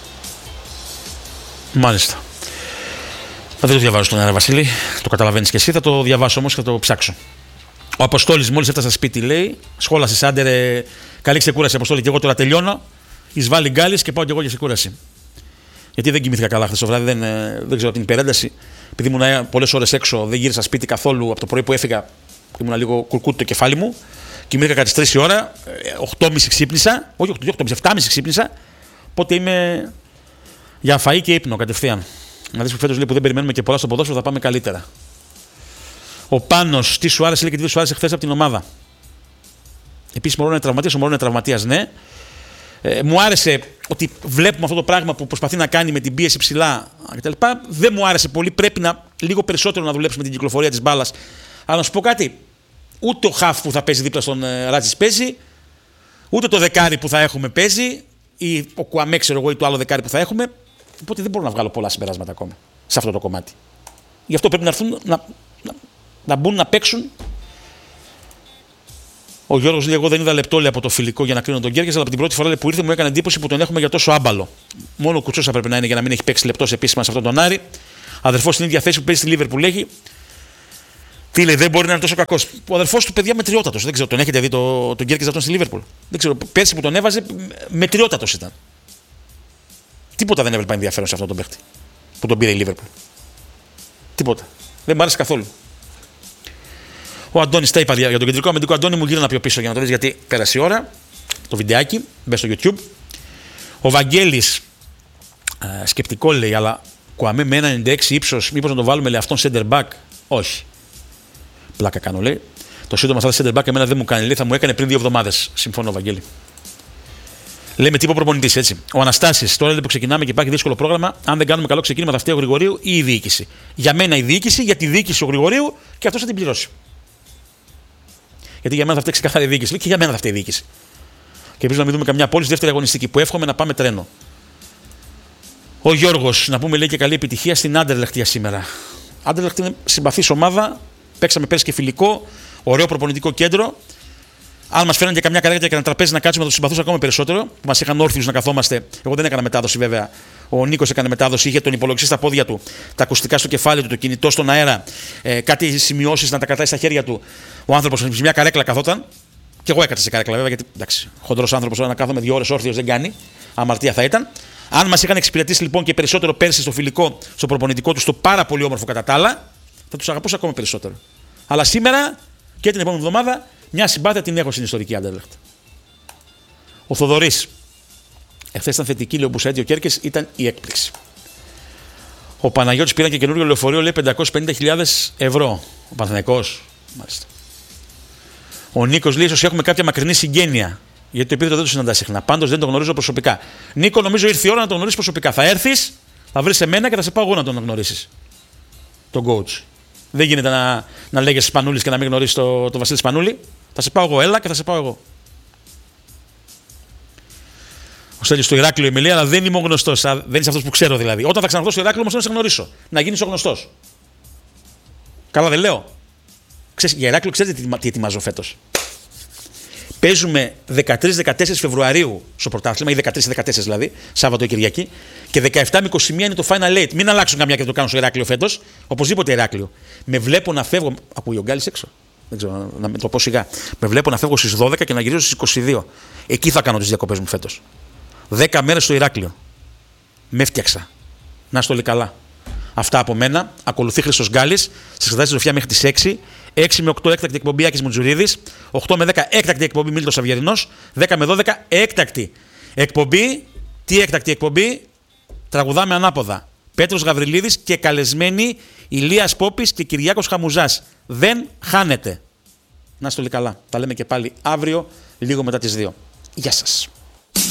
Μάλιστα. Δεν το διαβάζω στον αέρα, Βασίλη. Το καταλαβαίνεις και εσύ. Θα το διαβάσω όμως και θα το ψάξω. Ο Αποστόλης μόλις έφτασε σπίτι, λέει. Σχόλασε άντερε. Καλή ξεκούραση, Αποστόλη. Και εγώ τώρα τελειώνω. Εισβάλλει γκάλης και πάω και εγώ για ξεκούραση. Γιατί δεν κοιμήθηκα καλά χθες το βράδυ. Δεν, δεν ξέρω την υπερένταση. Επειδή ήμουν πολλές ώρες έξω, δεν γύρισα σπίτι καθόλου. Από το πρωί που έφυγα, ήμουν λίγο κουρκούτ το κεφάλι μου. Κοιμήθηκα κατά τις τρεις η ώρα. οκτώ και μισή ξύπνησα. Όχι, οκτώ και μισή, επτά και μισή ξύπνησα. Οπότε είμαι για φαΐ και ύπνο κατευθείαν. Να δεις που φέτος λέει που δεν περιμένουμε και πολλά στο ποδόσφαιρο, θα πάμε καλύτερα. Ο Πάνος, τι σου άρεσε, λέει και τι σου άρεσε χθες από την ομάδα. Επίσης, Μωρό είναι τραυματίας, ο Μωρό είναι τραυματίας, ναι. Ε, μου άρεσε ότι βλέπουμε αυτό το πράγμα που προσπαθεί να κάνει με την πίεση ψηλά κτλ. Δεν μου άρεσε πολύ. Πρέπει να λίγο περισσότερο να δουλέψουμε την κυκλοφορία της μπάλας. Αλλά να σου πω κάτι. Ούτε ο χαφ που θα παίζει δίπλα στον ε, Ράτζης παίζει, ούτε το δεκάρι που θα έχουμε παίζει, ή ο Κουαμέ, ξέρω εγώ, ή το άλλο δεκάρι που θα έχουμε. Οπότε δεν μπορώ να βγάλω πολλά συμπεράσματα ακόμα σε αυτό το κομμάτι. Γι' αυτό πρέπει να έρθουν να, να, να μπουν να παίξουν. Ο Γιώργος λέει: εγώ δεν είδα λεπτό λέει, από το φιλικό για να κρίνω τον Γκέργες, αλλά από την πρώτη φορά λέει, που ήρθε μου έκανε εντύπωση που τον έχουμε για τόσο άμπαλο. Μόνο ο Κουτσός θα πρέπει να είναι για να μην έχει παίξει λεπτό επίσημα σε αυτόν τον Άρη. Αδερφός στην ίδια θέση που παίζει στη Λίβερπουλ έχει. Τι λέει, δεν μπορεί να είναι τόσο κακός. Ο αδερφός του, παιδιά, μετριότατος. Δεν ξέρω, τον έχετε δει το, τον Γκέρκες αυτόν στη Λίβερπουλ? Δεν ξέρω, πέρσι που τον έβαζε, μετριότατος ήταν. Τίποτα δεν έβλεπα ενδιαφέρον σε αυτόν τον παίχτη που τον πήρε η Λίβερπουλ. Τίποτα. Δεν μου άρεσε καθόλου. Ο Αντώνης τα είπα για τον κεντρικό αμυντικό. Αντώνη μου, γύρω να πιο πίσω για να το δεις, γιατί πέρασε η ώρα. Το βιντεάκι, μπες στο YouTube. Ο Βαγγέλης, ε, σκεπτικό λέει, αλλά Κουαμέ με ένα ενενήντα έξι ύψος, μήπως να το βάλουμε, λέει, αυτόν center back? Όχι. Πλάκα κάνω, λέει. Το σύντομα θα center back εμένα δεν μου κάνει, λέει, θα μου έκανε πριν δύο εβδομάδες. Συμφωνώ, Βαγγέλη. Λέει με τύπο προπονητής, έτσι. Ο Αναστάσης, τώρα λέει που ξεκινάμε και υπάρχει δύσκολο πρόγραμμα, αν δεν κάνουμε καλό ξεκίνημα θα φταίει ο Γρηγορίου ή η διοίκηση. Για μένα η διοίκηση, για τη διοίκηση ο Γρηγορίου και αυτός θα την πληρώσει. Γιατί για μένα θα φταίει ξεκάθαρη η διοίκηση και για μένα θα φταίει η διοίκηση. Και ελπίζω να μην δούμε καμιά απόλυση δεύτερη αγωνιστική που εύχομαι να πάμε τρένο. Ο Γιώργος, να πούμε, λέει, και καλή επιτυχία στην Άντερλεχτ για σήμερα. Άντερλεχτ είναι συμπαθής ομάδα. Παίξαμε πέρσι και φιλικό. Ωραίο προπονητικό κέντρο. Αν μας φέρναν και καμιά καρέκλα και ένα τραπέζι να κάτσουμε, θα τους συμπαθούσα ακόμα περισσότερο. Που μας είχαν όρθιους να καθόμαστε. Εγώ δεν έκανα μετάδοση, βέβαια. Ο Νίκος έκανε μετάδοση. Είχε τον υπολογιστή στα πόδια του, τα ακουστικά στο κεφάλι του, το κινητό στον αέρα. Ε, κάτι σημειώσεις να τα κρατάει στα χέρια του. Ο άνθρωπος σε μια καρέκλα καθόταν. Και εγώ έκατσα σε καρέκλα, βέβαια, γιατί εντάξει, χοντρός άνθρωπος να κάθομαι δύο ώρες όρθιος δεν κάνει. Αμαρτία θα ήταν. Αν μας είχαν εξυπηρετήσει λοιπόν και περισσότερο πέρσι στο φιλικό, στο προπονητικό του, στο πάρα πολύ όμορφο κατά τα άλλα, θα τους αγαπούσα ακόμα περισσότερο. Αλλά σήμερα και την επόμενη εβδομάδα μια συμπάθεια την έχω στην ιστορική Άντερλεχτ. Ο Θοδωρής. Εχθές ήταν θετική, λέει ο Μπουσαέτη, ο Κέρκες ήταν η έκπληξη. Ο Παναγιώτης πήραν και καινούριο λεωφορείο, λέει πεντακόσιες πενήντα χιλιάδες ευρώ. Ο Παναθηναϊκός. Μάλιστα. Ο Νίκος λέει: ίσως έχουμε κάποια μακρινή συγγένεια. Γιατί το επίπεδο δεν το συναντά συχνά. Πάντως δεν τον γνωρίζω προσωπικά. Νίκο, νομίζω ήρθε η ώρα να τον γνωρίσεις προσωπικά. Θα έρθεις, θα βρεις εμένα και θα σε πάω εγώ να τον γνωρίσεις. Τον coach. Δεν γίνεται να, να λέγεσαι Σπανούλης και να μην γνωρίσεις τον το Βασίλη Σπανούλη. Θα σε πάω εγώ, έλα και θα σε πάω εγώ. Ο Στέλιος στο Ηράκλειο Εμιλία, αλλά δεν είμαι ο γνωστός. Δεν είσαι αυτός που ξέρω δηλαδή. Όταν θα ξαναρθώ στο Ηράκλειο όμως να σε γνωρίσω. Να γίνεις ο γνωστός. Καλά δεν λέω. Ξέρεις, για Ηράκλειο ξέρετε τι, τι ετοιμάζω φέτος. Παίζουμε δεκατρείς με δεκατέσσερις Φεβρουαρίου στο πρωτάθλημα, ή δεκατρείς με δεκατέσσερις δηλαδή, Σάββατο και Κυριακή, και δεκαεπτά με είκοσι μία είναι το Final Eight. Μην αλλάξουν καμιά και το κάνουν στο Ηράκλειο φέτος. Οπωσδήποτε Ηράκλειο. Με βλέπω να φεύγω. Ακούει ο Γκάλης έξω. Δεν ξέρω να το πω σιγά. Με βλέπω να φεύγω στις δώδεκα και να γυρίζω στις είκοσι δύο. Εκεί θα κάνω τις διακοπές μου φέτος. δέκα μέρες στο Ηράκλειο. Με έφτιαξα. Να είστε όλοι καλά. Αυτά από μένα. Ακολουθεί Χρήστος Γκάλης. Σας κρατάει τη Ζωφιά μέχρι τις έξι. έξι με οκτώ έκτακτη εκπομπή Άκης Μουτζουρίδης. οκτώ με δέκα έκτακτη εκπομπή Μίλτος Αυγερινός. δέκα με δώδεκα έκτακτη εκπομπή. Τι έκτακτη εκπομπή? Τραγουδάμε ανάποδα. Πέτρος Γαβριλίδης και καλεσμένοι Ηλίας Πόπης και Κυριάκος Χαμουζάς. Δεν χάνετε. Να είστε όλοι καλά. Τα λέμε και πάλι αύριο, λίγο μετά τις δύο. Γεια σας.